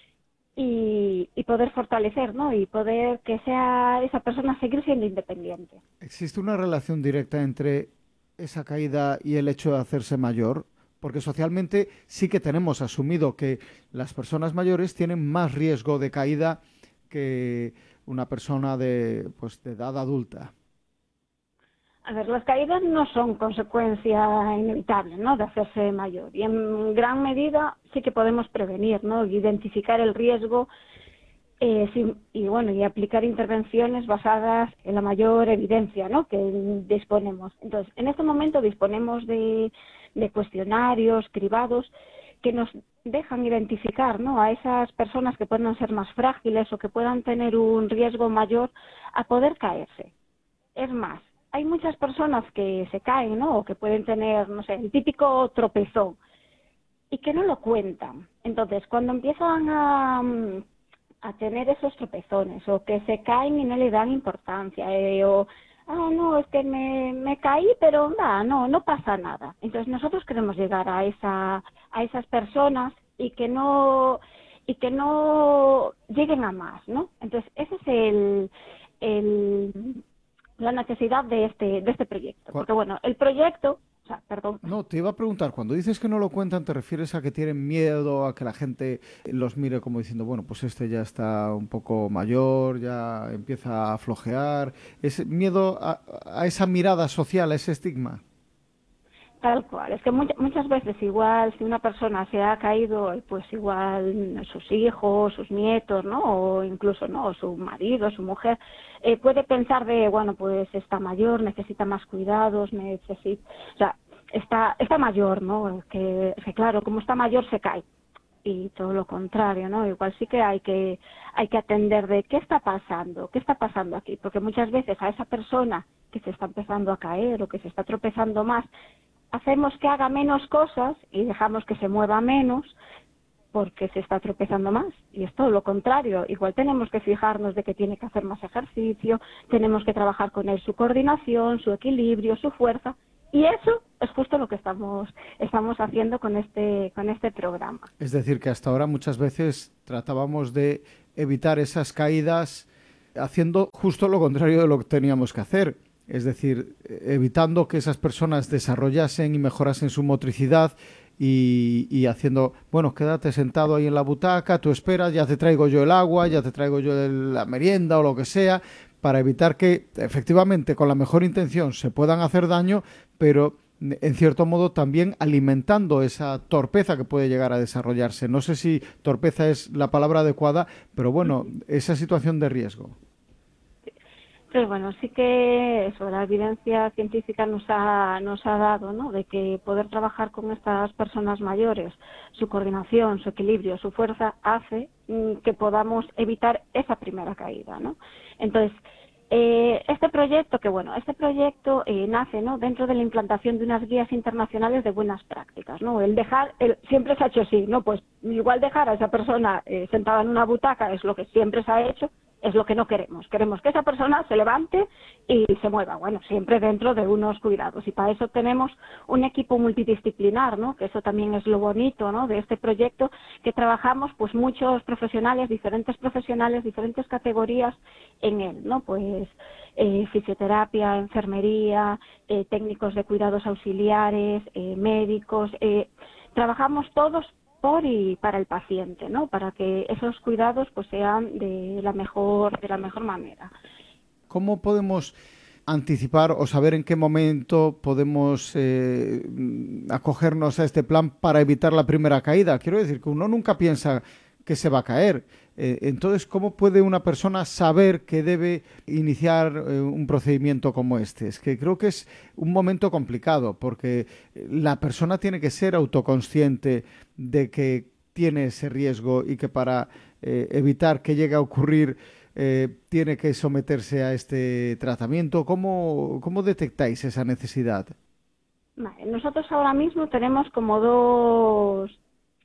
y, y poder fortalecer, ¿no? Y poder que sea esa persona seguir siendo independiente. ¿Existe una relación directa entre esa caída y el hecho de hacerse mayor? Porque socialmente sí que tenemos asumido que las personas mayores tienen más riesgo de caída que una persona de, pues, de edad adulta. A ver, las caídas no son consecuencia inevitable, ¿no?, de hacerse mayor. Y en gran medida sí que podemos prevenir, ¿no?, identificar el riesgo eh, sí, y bueno y aplicar intervenciones basadas en la mayor evidencia, ¿no?, que disponemos. Entonces, en este momento disponemos de, de cuestionarios cribados que nos dejan identificar, ¿no?, a esas personas que puedan ser más frágiles o que puedan tener un riesgo mayor a poder caerse. Es más, hay muchas personas que se caen, ¿no?, o que pueden tener, no sé, el típico tropezón y que no lo cuentan. Entonces, cuando empiezan a, a tener esos tropezones o que se caen y no le dan importancia eh, o ah, no, es que me, me caí, pero nada, no, no pasa nada. Entonces nosotros queremos llegar a esa, a esas personas y que no, y que no lleguen a más, ¿no? Entonces ese es el, el la necesidad de este, de este proyecto. Porque bueno, el proyecto, o sea, perdón. No, te iba a preguntar, cuando dices que no lo cuentan, ¿te refieres a que tienen miedo, a que la gente los mire como diciendo, bueno, pues este ya está un poco mayor, ya empieza a flojear? ¿Es miedo a, a esa mirada social, a ese estigma? Tal cual, es que muchas, muchas veces igual si una persona se ha caído, pues igual sus hijos, sus nietos, ¿no? O incluso, ¿no?, su marido, su mujer, eh, puede pensar de, bueno, pues está mayor, necesita más cuidados, necesita, o sea, está, está mayor, ¿no? Que, que claro, como está mayor se cae. Y todo lo contrario, ¿no? Igual sí que hay que hay que atender de qué está pasando, qué está pasando aquí, porque muchas veces a esa persona que se está empezando a caer o que se está tropezando más, hacemos que haga menos cosas y dejamos que se mueva menos porque se está tropezando más. Y es todo lo contrario. Igual tenemos que fijarnos de que tiene que hacer más ejercicio, tenemos que trabajar con él su coordinación, su equilibrio, su fuerza. Y eso es justo lo que estamos estamos haciendo con este con este programa. Es decir, que hasta ahora muchas veces tratábamos de evitar esas caídas haciendo justo lo contrario de lo que teníamos que hacer. Es decir, evitando que esas personas desarrollasen y mejorasen su motricidad y, y haciendo, bueno, quédate sentado ahí en la butaca, tú esperas, ya te traigo yo el agua, ya te traigo yo el, la merienda o lo que sea, para evitar que efectivamente con la mejor intención se puedan hacer daño, pero en cierto modo también alimentando esa torpeza que puede llegar a desarrollarse. No sé si torpeza es la palabra adecuada, pero bueno, esa situación de riesgo. Pero bueno, sí que eso, la evidencia científica nos ha, nos ha dado, ¿no?, de que poder trabajar con estas personas mayores, su coordinación, su equilibrio, su fuerza, hace mm, que podamos evitar esa primera caída, ¿no? Entonces, eh, este proyecto, que bueno, este proyecto eh, nace, ¿no?, dentro de la implantación de unas guías internacionales de buenas prácticas, ¿no? El dejar, el, siempre se ha hecho así, ¿no? Pues igual dejar a esa persona eh, sentada en una butaca es lo que siempre se ha hecho, es lo que no queremos. Queremos que esa persona se levante y se mueva, bueno, siempre dentro de unos cuidados. Y para eso tenemos un equipo multidisciplinar, ¿no?, que eso también es lo bonito, ¿no?, de este proyecto, que trabajamos pues muchos profesionales, diferentes profesionales, diferentes categorías en él, ¿no? Pues eh, fisioterapia, enfermería, eh, técnicos de cuidados auxiliares, eh, médicos, eh, trabajamos todos por y para el paciente, ¿no?, para que esos cuidados pues sean de la mejor de la mejor manera. ¿Cómo podemos anticipar o saber en qué momento podemos eh, acogernos a este plan para evitar la primera caída? Quiero decir que uno nunca piensa que se va a caer. Eh, entonces, ¿cómo puede una persona saber que debe iniciar eh, un procedimiento como este? Es que creo que es un momento complicado, porque la persona tiene que ser autoconsciente de que tiene ese riesgo y que para eh, evitar que llegue a ocurrir eh, tiene que someterse a este tratamiento. ¿Cómo, cómo detectáis esa necesidad? Vale, nosotros ahora mismo tenemos como dos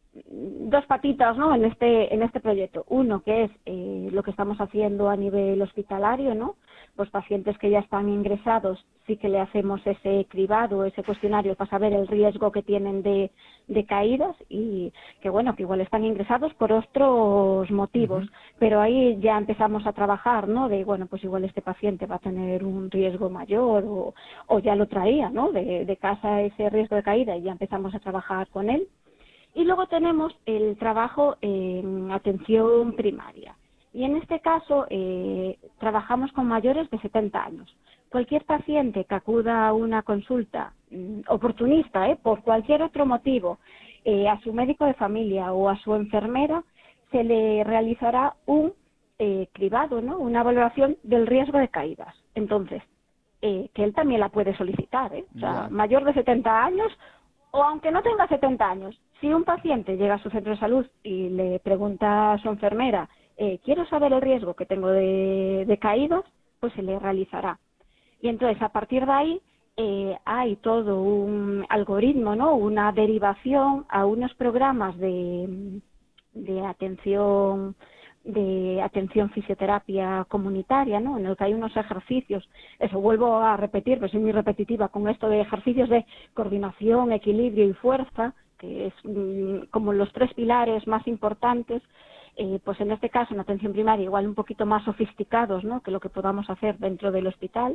dos patitas, ¿no?, en este en este proyecto. Uno, que es eh, lo que estamos haciendo a nivel hospitalario, ¿no? Pues pacientes que ya están ingresados, sí que le hacemos ese cribado, ese cuestionario para saber el riesgo que tienen de, de caídas, y que bueno, que igual están ingresados por otros motivos, uh-huh. Pero ahí ya empezamos a trabajar, ¿no?, de bueno, pues igual este paciente va a tener un riesgo mayor, o, o ya lo traía, ¿no?, de, de casa ese riesgo de caída, y ya empezamos a trabajar con él. Y luego tenemos el trabajo en atención primaria. Y en este caso eh, trabajamos con mayores de setenta años. Cualquier paciente que acuda a una consulta mm, oportunista, eh, por cualquier otro motivo, eh, a su médico de familia o a su enfermera, se le realizará un eh, cribado, ¿no?, una valoración del riesgo de caídas. Entonces, eh, que él también la puede solicitar, ¿eh? O sea, mayor de setenta años, o aunque no tenga setenta años, si un paciente llega a su centro de salud y le pregunta a su enfermera, eh, quiero saber el riesgo que tengo de, de caídas, pues se le realizará. Y entonces, a partir de ahí, eh, hay todo un algoritmo, ¿no?, una derivación a unos programas de, de atención de atención fisioterapia comunitaria, ¿no?, en el que hay unos ejercicios, eso vuelvo a repetir, pero soy muy repetitiva con esto de ejercicios de coordinación, equilibrio y fuerza, que es mmm, como los tres pilares más importantes, eh, pues en este caso en atención primaria igual un poquito más sofisticados, ¿no?, que lo que podamos hacer dentro del hospital,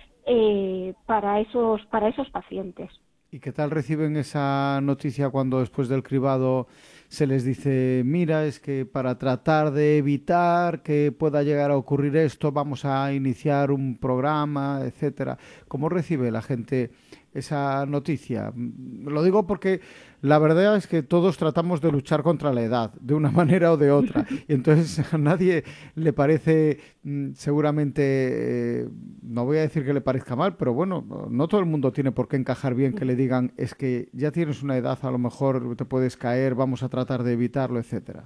eh, para esos para esos pacientes. ¿Y qué tal reciben esa noticia cuando después del cribado se les dice, mira, es que para tratar de evitar que pueda llegar a ocurrir esto, vamos a iniciar un programa, etcétera? ¿Cómo recibe la gente esa noticia? Lo digo porque la verdad es que todos tratamos de luchar contra la edad, de una manera o de otra. Y entonces a nadie le parece, seguramente, eh, no voy a decir que le parezca mal, pero bueno, no todo el mundo tiene por qué encajar bien que le digan, es que ya tienes una edad, a lo mejor te puedes caer, vamos a tratar de evitarlo, etcétera.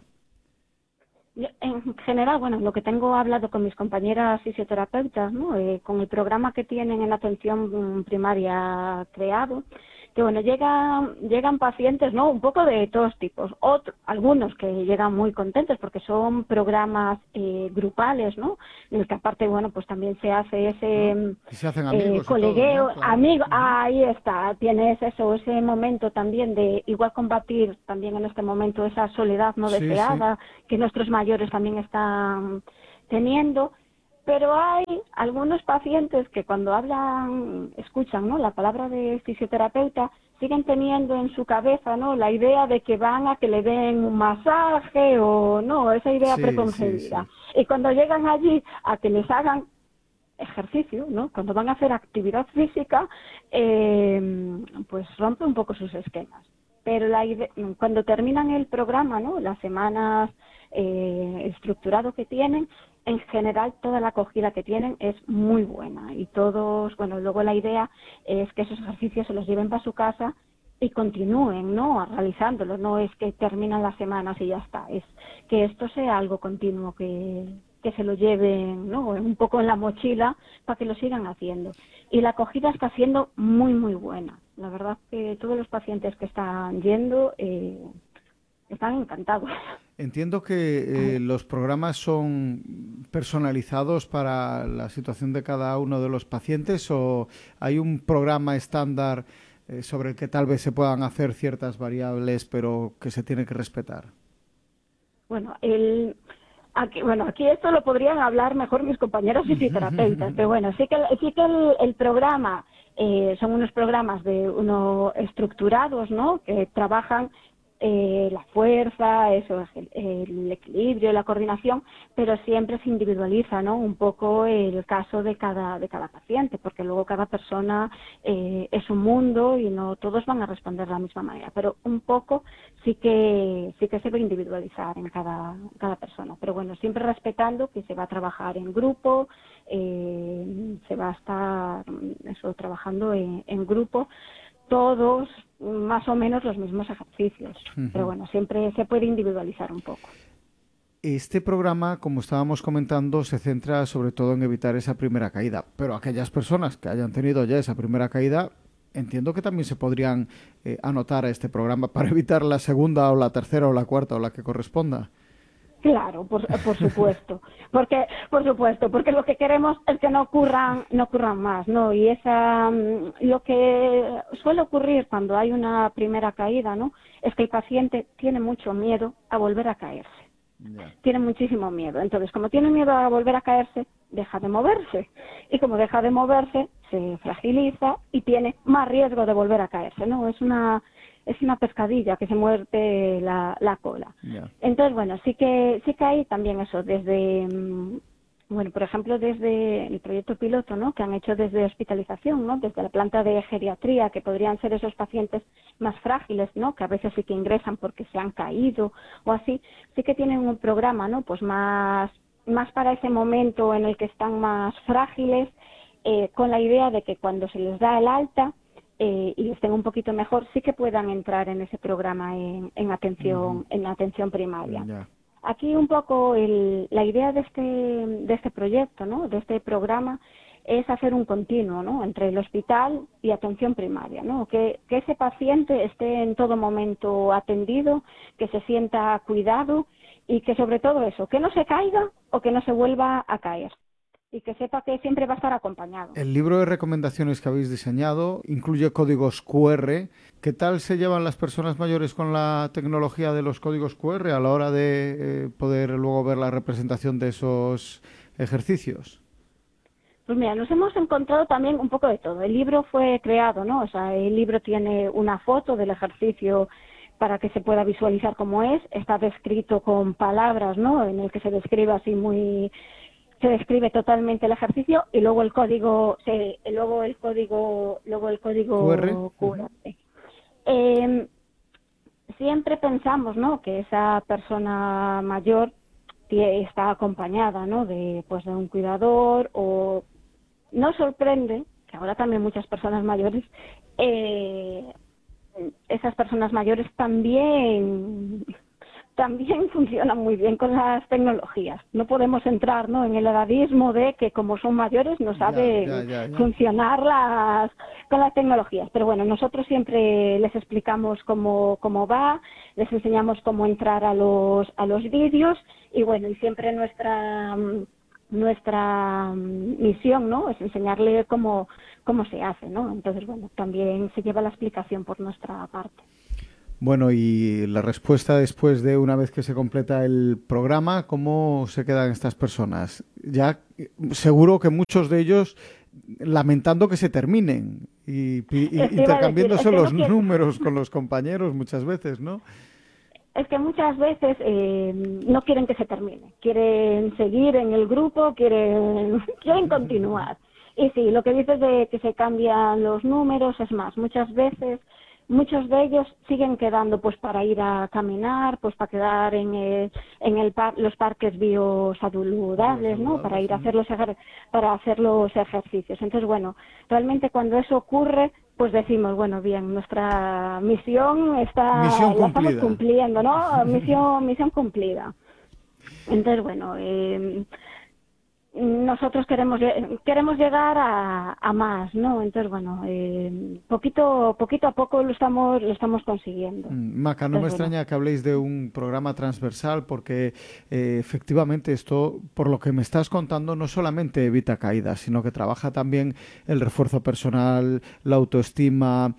En general, bueno, lo que tengo hablado con mis compañeras fisioterapeutas, ¿no?, eh, con el programa que tienen en atención primaria creado, que bueno, llegan llegan pacientes, ¿no?, un poco de todos tipos, otros, algunos que llegan muy contentos porque son programas eh, grupales, ¿no?, en el que aparte, bueno, pues también se hace ese se hacen amigos eh, colegueo, todo, ¿no? Claro. amigo, ahí está, tienes eso, ese momento también de igual combatir también en este momento esa soledad no Sí, deseada, sí. que nuestros mayores también están teniendo. Pero hay algunos pacientes que cuando hablan, escuchan, ¿no?, la palabra de fisioterapeuta, siguen teniendo en su cabeza, ¿no?, la idea de que van a que le den un masaje o no, esa idea Sí, preconcebida. sí, sí. Y cuando llegan allí a que les hagan ejercicio, ¿no?, cuando van a hacer actividad física, eh, pues rompe un poco sus esquemas. Pero la idea, cuando terminan el programa, ¿no?, las semanas eh, estructurado que tienen, en general toda la acogida que tienen es muy buena y todos, bueno, luego la idea es que esos ejercicios se los lleven para su casa y continúen, ¿no?, realizándolos, no es que terminan las semanas y ya está, es que esto sea algo continuo, que, que se lo lleven, ¿no?, un poco en la mochila para que lo sigan haciendo. Y la acogida está siendo muy, muy buena. La verdad que todos los pacientes que están yendo eh, están encantados. Entiendo que eh, los programas son personalizados para la situación de cada uno de los pacientes, o hay un programa estándar eh, sobre el que tal vez se puedan hacer ciertas variables, pero que se tiene que respetar. Bueno, el, aquí, bueno, aquí esto lo podrían hablar mejor mis compañeros fisioterapeutas, pero bueno, sí que, sí que el, el programa eh, son unos programas de uno estructurados, ¿no?, que trabajan Eh, la fuerza, eso, el, el equilibrio, la coordinación, pero siempre se individualiza, ¿no?, un poco el caso de cada de cada paciente, porque luego cada persona eh, es un mundo y no todos van a responder de la misma manera, pero un poco sí que sí que se va a individualizar en cada cada persona, pero bueno, siempre respetando que se va a trabajar en grupo, eh, se va a estar eso trabajando en, en grupo, todos más o menos los mismos ejercicios, uh-huh. Pero bueno, siempre se puede individualizar un poco. Este programa, como estábamos comentando, se centra sobre todo en evitar esa primera caída, pero aquellas personas que hayan tenido ya esa primera caída, entiendo que también se podrían eh, anotar a este programa para evitar la segunda o la tercera o la cuarta o la que corresponda. Claro, por, por supuesto, porque por supuesto, porque lo que queremos es que no ocurran, no ocurran más, ¿no? Y esa, lo que suele ocurrir cuando hay una primera caída, ¿no?, es que el paciente tiene mucho miedo a volver a caerse. Yeah. Tiene muchísimo miedo. Entonces, como tiene miedo a volver a caerse, deja de moverse. Y como deja de moverse, se fragiliza y tiene más riesgo de volver a caerse, ¿no? Es una es una pescadilla que se muerde la, la cola. Yeah. Entonces, bueno, sí que sí que hay también eso, desde, bueno, por ejemplo, desde el proyecto piloto, ¿no?, que han hecho desde hospitalización, ¿no?, desde la planta de geriatría, que podrían ser esos pacientes más frágiles, ¿no?, que a veces sí que ingresan porque se han caído o así, sí que tienen un programa, ¿no?, pues más, más para ese momento en el que están más frágiles, eh, con la idea de que cuando se les da el alta, Eh, y estén un poquito mejor, sí que puedan entrar en ese programa en, en atención uh-huh. en atención primaria. Yeah. Aquí un poco el, la idea de este de este proyecto, ¿no?, de este programa, es hacer un continuo, ¿no?, entre el hospital y atención primaria, ¿no?, que, que ese paciente esté en todo momento atendido, que se sienta cuidado y que sobre todo eso, que no se caiga o que no se vuelva a caer. Y que sepa que siempre va a estar acompañado. El libro de recomendaciones que habéis diseñado incluye códigos cu erre. ¿Qué tal se llevan las personas mayores con la tecnología de los códigos cu erre a la hora de eh, poder luego ver la representación de esos ejercicios? Pues mira, nos hemos encontrado también un poco de todo. El libro fue creado, ¿no? O sea, el libro tiene una foto del ejercicio para que se pueda visualizar cómo es. Está descrito con palabras, ¿no?, en el que se describe así muy... se describe totalmente el ejercicio y luego el código se, luego el código luego el código cu erre. cu erre. Eh, siempre pensamos, ¿no?, que esa persona mayor está acompañada, ¿no?, de pues de un cuidador, o nos sorprende que ahora también muchas personas mayores eh, esas personas mayores también también funcionan muy bien con las tecnologías. No podemos entrar, ¿no?, en el edadismo de que como son mayores no saben ya, ya, ya, ya. funcionar las, con las tecnologías. Pero bueno, nosotros siempre les explicamos cómo, cómo va, les enseñamos cómo entrar a los, a los vídeos y bueno, y siempre nuestra nuestra misión, ¿no?, es enseñarle cómo, cómo se hace, ¿no? Entonces, bueno, también se lleva la explicación por nuestra parte. Bueno, y la respuesta después de una vez que se completa el programa, ¿cómo se quedan estas personas? Ya seguro que muchos de ellos lamentando que se terminen y, y intercambiándose es que los no quiere... números con los compañeros muchas veces, ¿no? Es que muchas veces eh, no quieren que se termine, quieren seguir en el grupo, quieren, quieren continuar. Y sí, lo que dices de que se cambian los números, es más, muchas veces muchos de ellos siguen quedando pues para ir a caminar, pues para quedar en, el, en el par, los parques biosaludables, ¿no? Para ir a hacer los ejer, para hacer los ejercicios. Entonces, bueno, realmente cuando eso ocurre, pues decimos, bueno, bien, nuestra misión está, misión la estamos cumpliendo, ¿no? Misión, misión cumplida. Entonces, bueno, eh, nosotros queremos queremos llegar a, a más, ¿no? Entonces, bueno, eh, poquito poquito a poco lo estamos lo estamos consiguiendo. Maca, no Entonces, me extraña bueno. que habléis de un programa transversal porque eh, efectivamente esto, por lo que me estás contando, no solamente evita caídas, sino que trabaja también el refuerzo personal, la autoestima,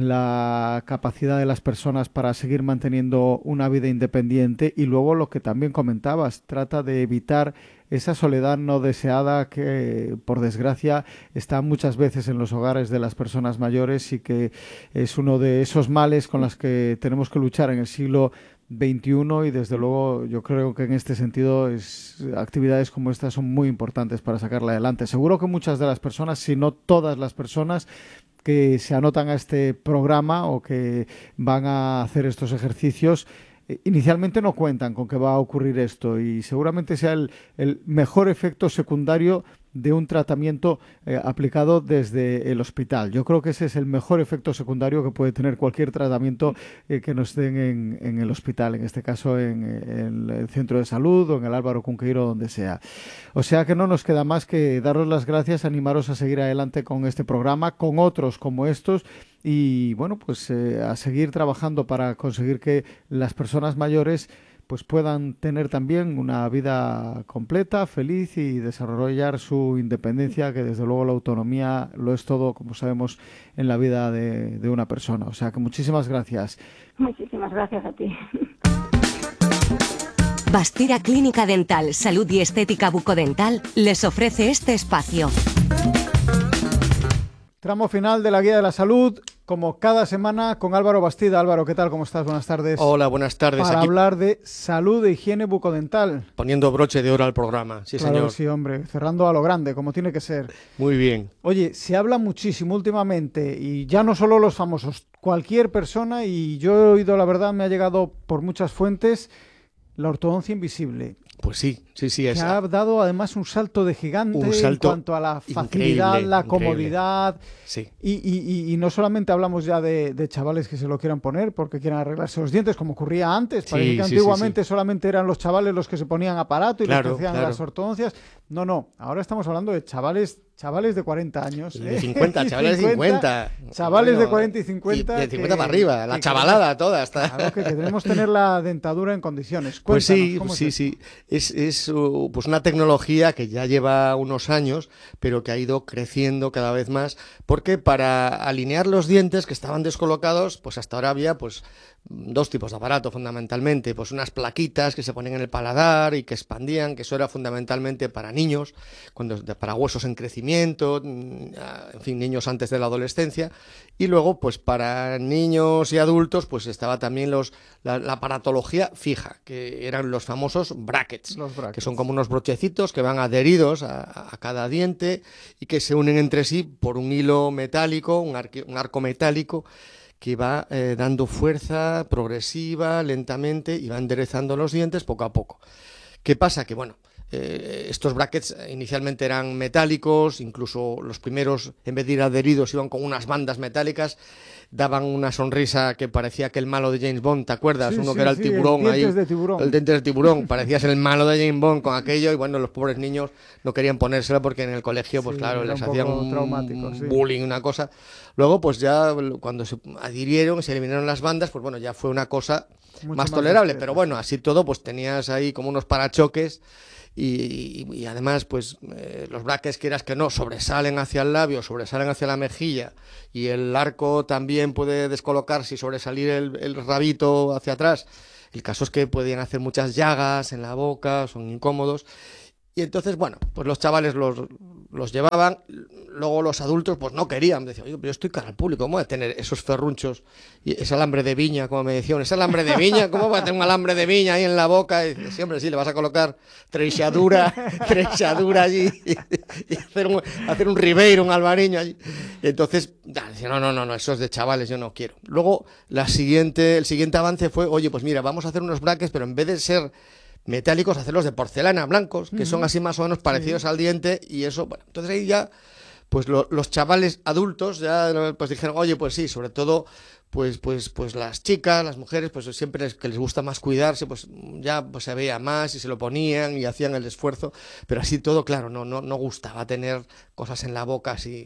la capacidad de las personas para seguir manteniendo una vida independiente y luego lo que también comentabas, trata de evitar esa soledad no deseada que, por desgracia, está muchas veces en los hogares de las personas mayores y que es uno de esos males con los que tenemos que luchar en el siglo veintiuno y desde luego yo creo que en este sentido es, actividades como estas son muy importantes para sacarla adelante. Seguro que muchas de las personas, si no todas las personas que se anotan a este programa o que van a hacer estos ejercicios, inicialmente no cuentan con que va a ocurrir esto y seguramente sea el, el mejor efecto secundario de un tratamiento eh, aplicado desde el hospital. Yo creo que ese es el mejor efecto secundario que puede tener cualquier tratamiento eh, que nos den en, en el hospital, en este caso en, en el centro de salud o en el Álvaro Cunqueiro, donde sea. O sea que no nos queda más que daros las gracias, animaros a seguir adelante con este programa, con otros como estos y bueno, pues eh, a seguir trabajando para conseguir que las personas mayores pues puedan tener también una vida completa, feliz y desarrollar su independencia, que desde luego la autonomía lo es todo, como sabemos, en la vida de, de una persona. O sea que muchísimas gracias. Muchísimas gracias a ti. Bastira Clínica Dental, Salud y Estética Bucodental les ofrece este espacio. Tramo final de la Guía de la Salud, como cada semana, con Álvaro Bastida. Álvaro, ¿qué tal? ¿Cómo estás? Buenas tardes. Hola, buenas tardes. Para Aquí hablar de salud e higiene bucodental. Poniendo broche de oro al programa, sí, claro, señor. Sí, hombre, cerrando a lo grande, como tiene que ser. Muy bien. Oye, se habla muchísimo últimamente, y ya no solo los famosos, cualquier persona, y yo he oído, la verdad, me ha llegado por muchas fuentes, la ortodoncia invisible. Pues sí, sí, sí. Que esa. ha dado además un salto de gigante un salto en cuanto a la facilidad, la increíble. comodidad. Sí. Y, y, y no solamente hablamos ya de, de chavales que se lo quieran poner porque quieran arreglarse los dientes, como ocurría antes. Parece Sí, que sí, antiguamente sí, sí. solamente eran los chavales los que se ponían aparato y Claro, los que hacían claro. las ortodoncias. No, no. Ahora estamos hablando de chavales chavales de cuarenta años. De ¿eh? cincuenta, chavales de cincuenta. Chavales Bueno, de cuarenta y cincuenta. Y de cincuenta que, para arriba, la que, chavalada toda. Está. Claro, que, que queremos tener la dentadura en condiciones. Pues Cuéntanos, sí, ¿cómo sí, es sí. Es, es uh, pues una tecnología que ya lleva unos años, pero que ha ido creciendo cada vez más, porque para alinear los dientes que estaban descolocados, pues hasta ahora había pues dos tipos de aparato fundamentalmente, pues unas plaquitas que se ponían en el paladar y que expandían, que eso era fundamentalmente para niños, cuando para huesos en crecimiento, en fin, niños antes de la adolescencia, y luego pues para niños y adultos pues estaba también los la, la aparatología fija, que eran los famosos brackets, Los brackets. que son como unos brochecitos que van adheridos a, a cada diente y que se unen entre sí por un hilo metálico, un, arque, un arco metálico, que va eh, dando fuerza progresiva, lentamente, y va enderezando los dientes poco a poco. ¿Qué pasa? Que, bueno, eh, estos brackets inicialmente eran metálicos, incluso los primeros, en vez de ir adheridos, iban con unas bandas metálicas, daban una sonrisa que parecía que el malo de James Bond, ¿te acuerdas? Sí, Uno sí, que era el sí, tiburón el ahí. dientes de tiburón. El diente del tiburón, parecía ser el malo de James Bond con aquello, y bueno, los pobres niños no querían ponérselo porque en el colegio, pues Sí, claro, era les un hacían poco un traumático, sí. bullying, una cosa. Luego, pues ya cuando se adhirieron y se eliminaron las bandas, pues bueno, ya fue una cosa Mucho más más tolerable, discreta. pero bueno, así todo, pues tenías ahí como unos parachoques. Y, y, y además, pues eh, los brackets, quieras que no, sobresalen hacia el labio, sobresalen hacia la mejilla, y el arco también puede descolocarse y sobresalir el, el rabito hacia atrás. El caso es que podían hacer muchas llagas en la boca, son incómodos. Y entonces, bueno, pues los chavales los, los llevaban, luego los adultos pues no querían, decían, oye, pero yo estoy cara al público, ¿cómo voy a tener esos ferrunchos y ese alambre de viña, como me decían, ese alambre de viña, ¿cómo voy a tener un alambre de viña ahí en la boca? Y dice, sí, hombre, sí, le vas a colocar treixadura, treixadura allí y, y hacer, un, hacer un ribeiro, un albariño allí. Y entonces, ya, decía, no, no, no, no, eso es de chavales, yo no quiero. Luego, la siguiente, el siguiente avance fue, oye, pues mira, vamos a hacer unos braques, pero en vez de ser metálicos, hacerlos de porcelana, blancos, que uh-huh. son así más o menos parecidos sí. al diente, y eso, bueno, entonces ahí ya, pues lo, los chavales adultos ya pues dijeron, oye, pues sí, sobre todo, pues, pues, pues las chicas, las mujeres, pues siempre es que les gusta más cuidarse, pues ya pues se veía más y se lo ponían y hacían el esfuerzo, pero así todo, claro, no, no, no gustaba tener cosas en la boca así.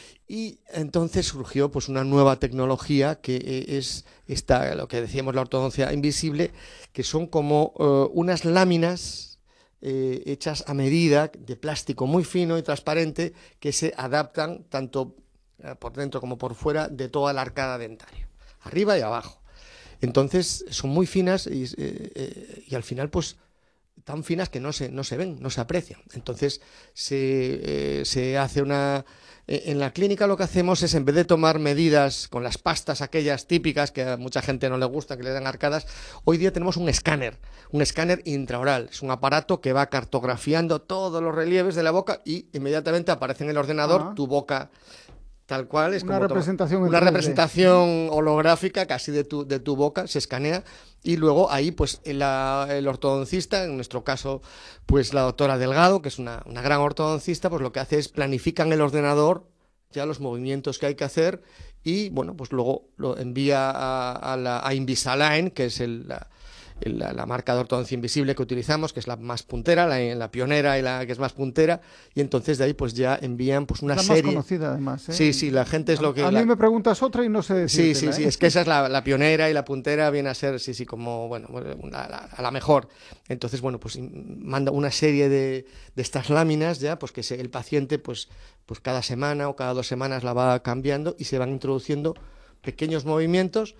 Y entonces surgió pues una nueva tecnología que es esta, lo que decíamos, la ortodoncia invisible, que son como uh, unas láminas eh, hechas a medida de plástico muy fino y transparente que se adaptan tanto uh, por dentro como por fuera de toda la arcada dentaria, arriba y abajo. Entonces son muy finas y, eh, eh, y al final pues tan finas que no se, no se ven, no se aprecian. Entonces se, eh, se hace una... En la clínica lo que hacemos es, en vez de tomar medidas con las pastas aquellas típicas que a mucha gente no le gusta, que le dan arcadas, hoy día tenemos un escáner, un escáner intraoral. Es un aparato que va cartografiando todos los relieves de la boca y inmediatamente aparece en el ordenador ah. tu boca tal cual. Es una como representación, una representación holográfica casi de tu, de tu boca, se escanea y luego ahí pues el, el ortodoncista, en nuestro caso pues la doctora Delgado, que es una, una gran ortodoncista, pues lo que hace es planifica en el ordenador ya los movimientos que hay que hacer y bueno, pues luego lo envía a, a, la, a Invisalign, que es el... La, La, la marca de ortodoncia invisible que utilizamos, que es la más puntera, la, la pionera y la que es más puntera, y entonces de ahí pues ya envían pues una la serie... más conocida además, ¿eh? Sí, sí, la gente es lo que... A, a la... mí me preguntas otra y no sé decírtela, Sí, sí, sí, ¿eh? es que esa es la, la pionera y la puntera viene a ser, sí, sí, como, bueno, la, la, a la mejor. Entonces, bueno, pues manda una serie de, de estas láminas ya, pues que se, el paciente pues, pues cada semana o cada dos semanas la va cambiando y se van introduciendo pequeños movimientos.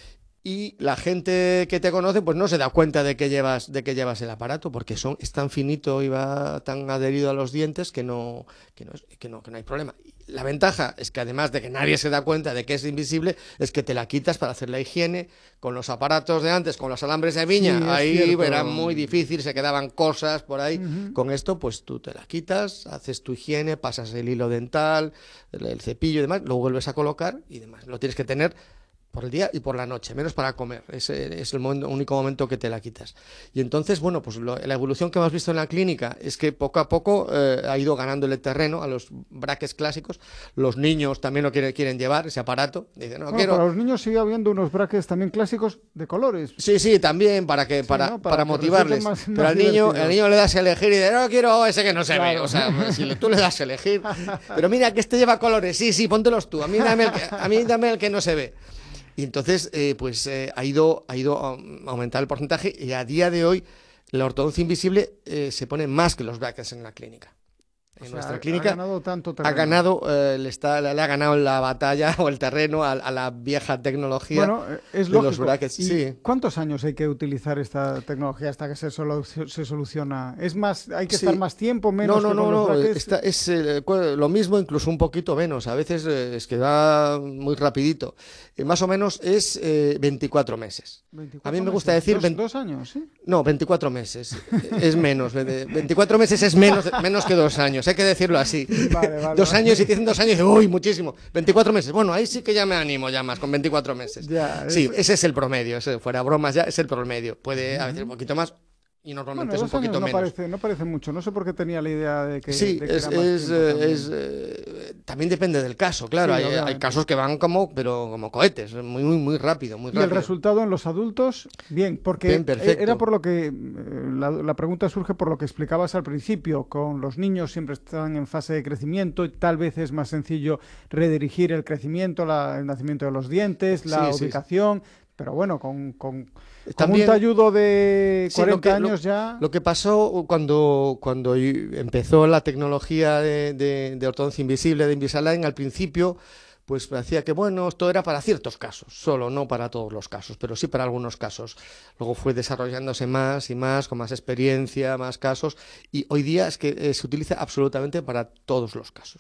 Y la gente que te conoce pues no se da cuenta de que llevas de que llevas el aparato, porque son es tan finito y va tan adherido a los dientes que no que no que no que no hay problema. La ventaja es que además de que nadie se da cuenta de que es invisible, es que te la quitas para hacer la higiene. Con los aparatos de antes, con los alambres de viña, sí, ahí cierto. Era muy difícil, se quedaban cosas por ahí. Uh-huh. Con esto pues tú te la quitas, haces tu higiene, pasas el hilo dental, el, el cepillo y demás, lo vuelves a colocar y demás. Lo tienes que tener por el día y por la noche, menos para comer, ese es el momento, único momento que te la quitas. Y entonces, bueno, pues lo, la evolución que hemos visto en la clínica es que poco a poco eh, ha ido ganándole terreno a los braques clásicos. Los niños también lo quieren, quieren llevar, ese aparato. Dicen, no, bueno, quiero... Para los niños sigue habiendo unos braques también clásicos de colores. Sí, sí, también, para que sí, para, ¿no? para, para motivarles. Más, más Pero al niño, al niño le das a elegir y dice, no, quiero ese que no se claro. ve. O sea, si tú le das a elegir. Pero mira, que este lleva colores. Sí, sí, póntelos tú. A mí dame el que, a mí dame el que no se ve. Y entonces, eh, pues eh, ha ido ha ido a aumentar el porcentaje y a día de hoy la ortodoncia invisible eh, se pone más que los brackets en la clínica. En o sea, nuestra clínica ha ganado, tanto ha ganado eh, le, está, le ha ganado la batalla o el terreno a, a la vieja tecnología bueno, es de lógico. Los brackets. ¿Y sí. ¿Cuántos años hay que utilizar esta tecnología hasta que se, solo, se soluciona? ¿Es más, hay que Sí. estar más tiempo, menos No, no, que no, con los no. brackets? Esta, es eh, lo mismo, incluso un poquito menos. A veces eh, es que va muy rapidito. Eh, más o menos es eh, veinticuatro meses. veinticuatro A mí me meses. gusta decir... ¿Dos, veinte dos años, ¿sí? No, veinticuatro meses. Es menos. veinticuatro meses es menos, menos que dos años. Hay que decirlo así. Vale, vale, dos vale. años, y te dicen dos años, y uy, muchísimo. veinticuatro meses. Bueno, ahí sí que ya me animo ya más, con veinticuatro meses. Ya, sí, es... ese es el promedio. Ese, fuera bromas ya, es el promedio. Puede a veces un poquito más y normalmente bueno, es un poquito no menos. Parece, no parece mucho. No sé por qué tenía la idea de que. Sí, de que es, era más es, tiempo también. es, eh, también depende del caso, claro. Sí, hay, hay casos que van como, pero como cohetes, muy, muy, muy rápido, muy Y rápido. el resultado en los adultos, bien, porque Bien, perfecto. era por lo que, la, la pregunta surge por lo que explicabas al principio, con los niños siempre están en fase de crecimiento y tal vez es más sencillo redirigir el crecimiento, la, el nacimiento de los dientes, la Sí, sí, ubicación, pero bueno, con, con, con También- un talludo de Sí, lo cuarenta que- lo- años ya... Lo que pasó cuando, cuando y- empezó la tecnología de, de, de ortodoncia invisible, de Invisalign, al principio, pues parecía que, bueno, esto era para ciertos casos, solo, no para todos los casos, pero sí para algunos casos. Luego fue desarrollándose más y más, con más experiencia, más casos, y hoy día es que eh, se utiliza absolutamente para todos los casos.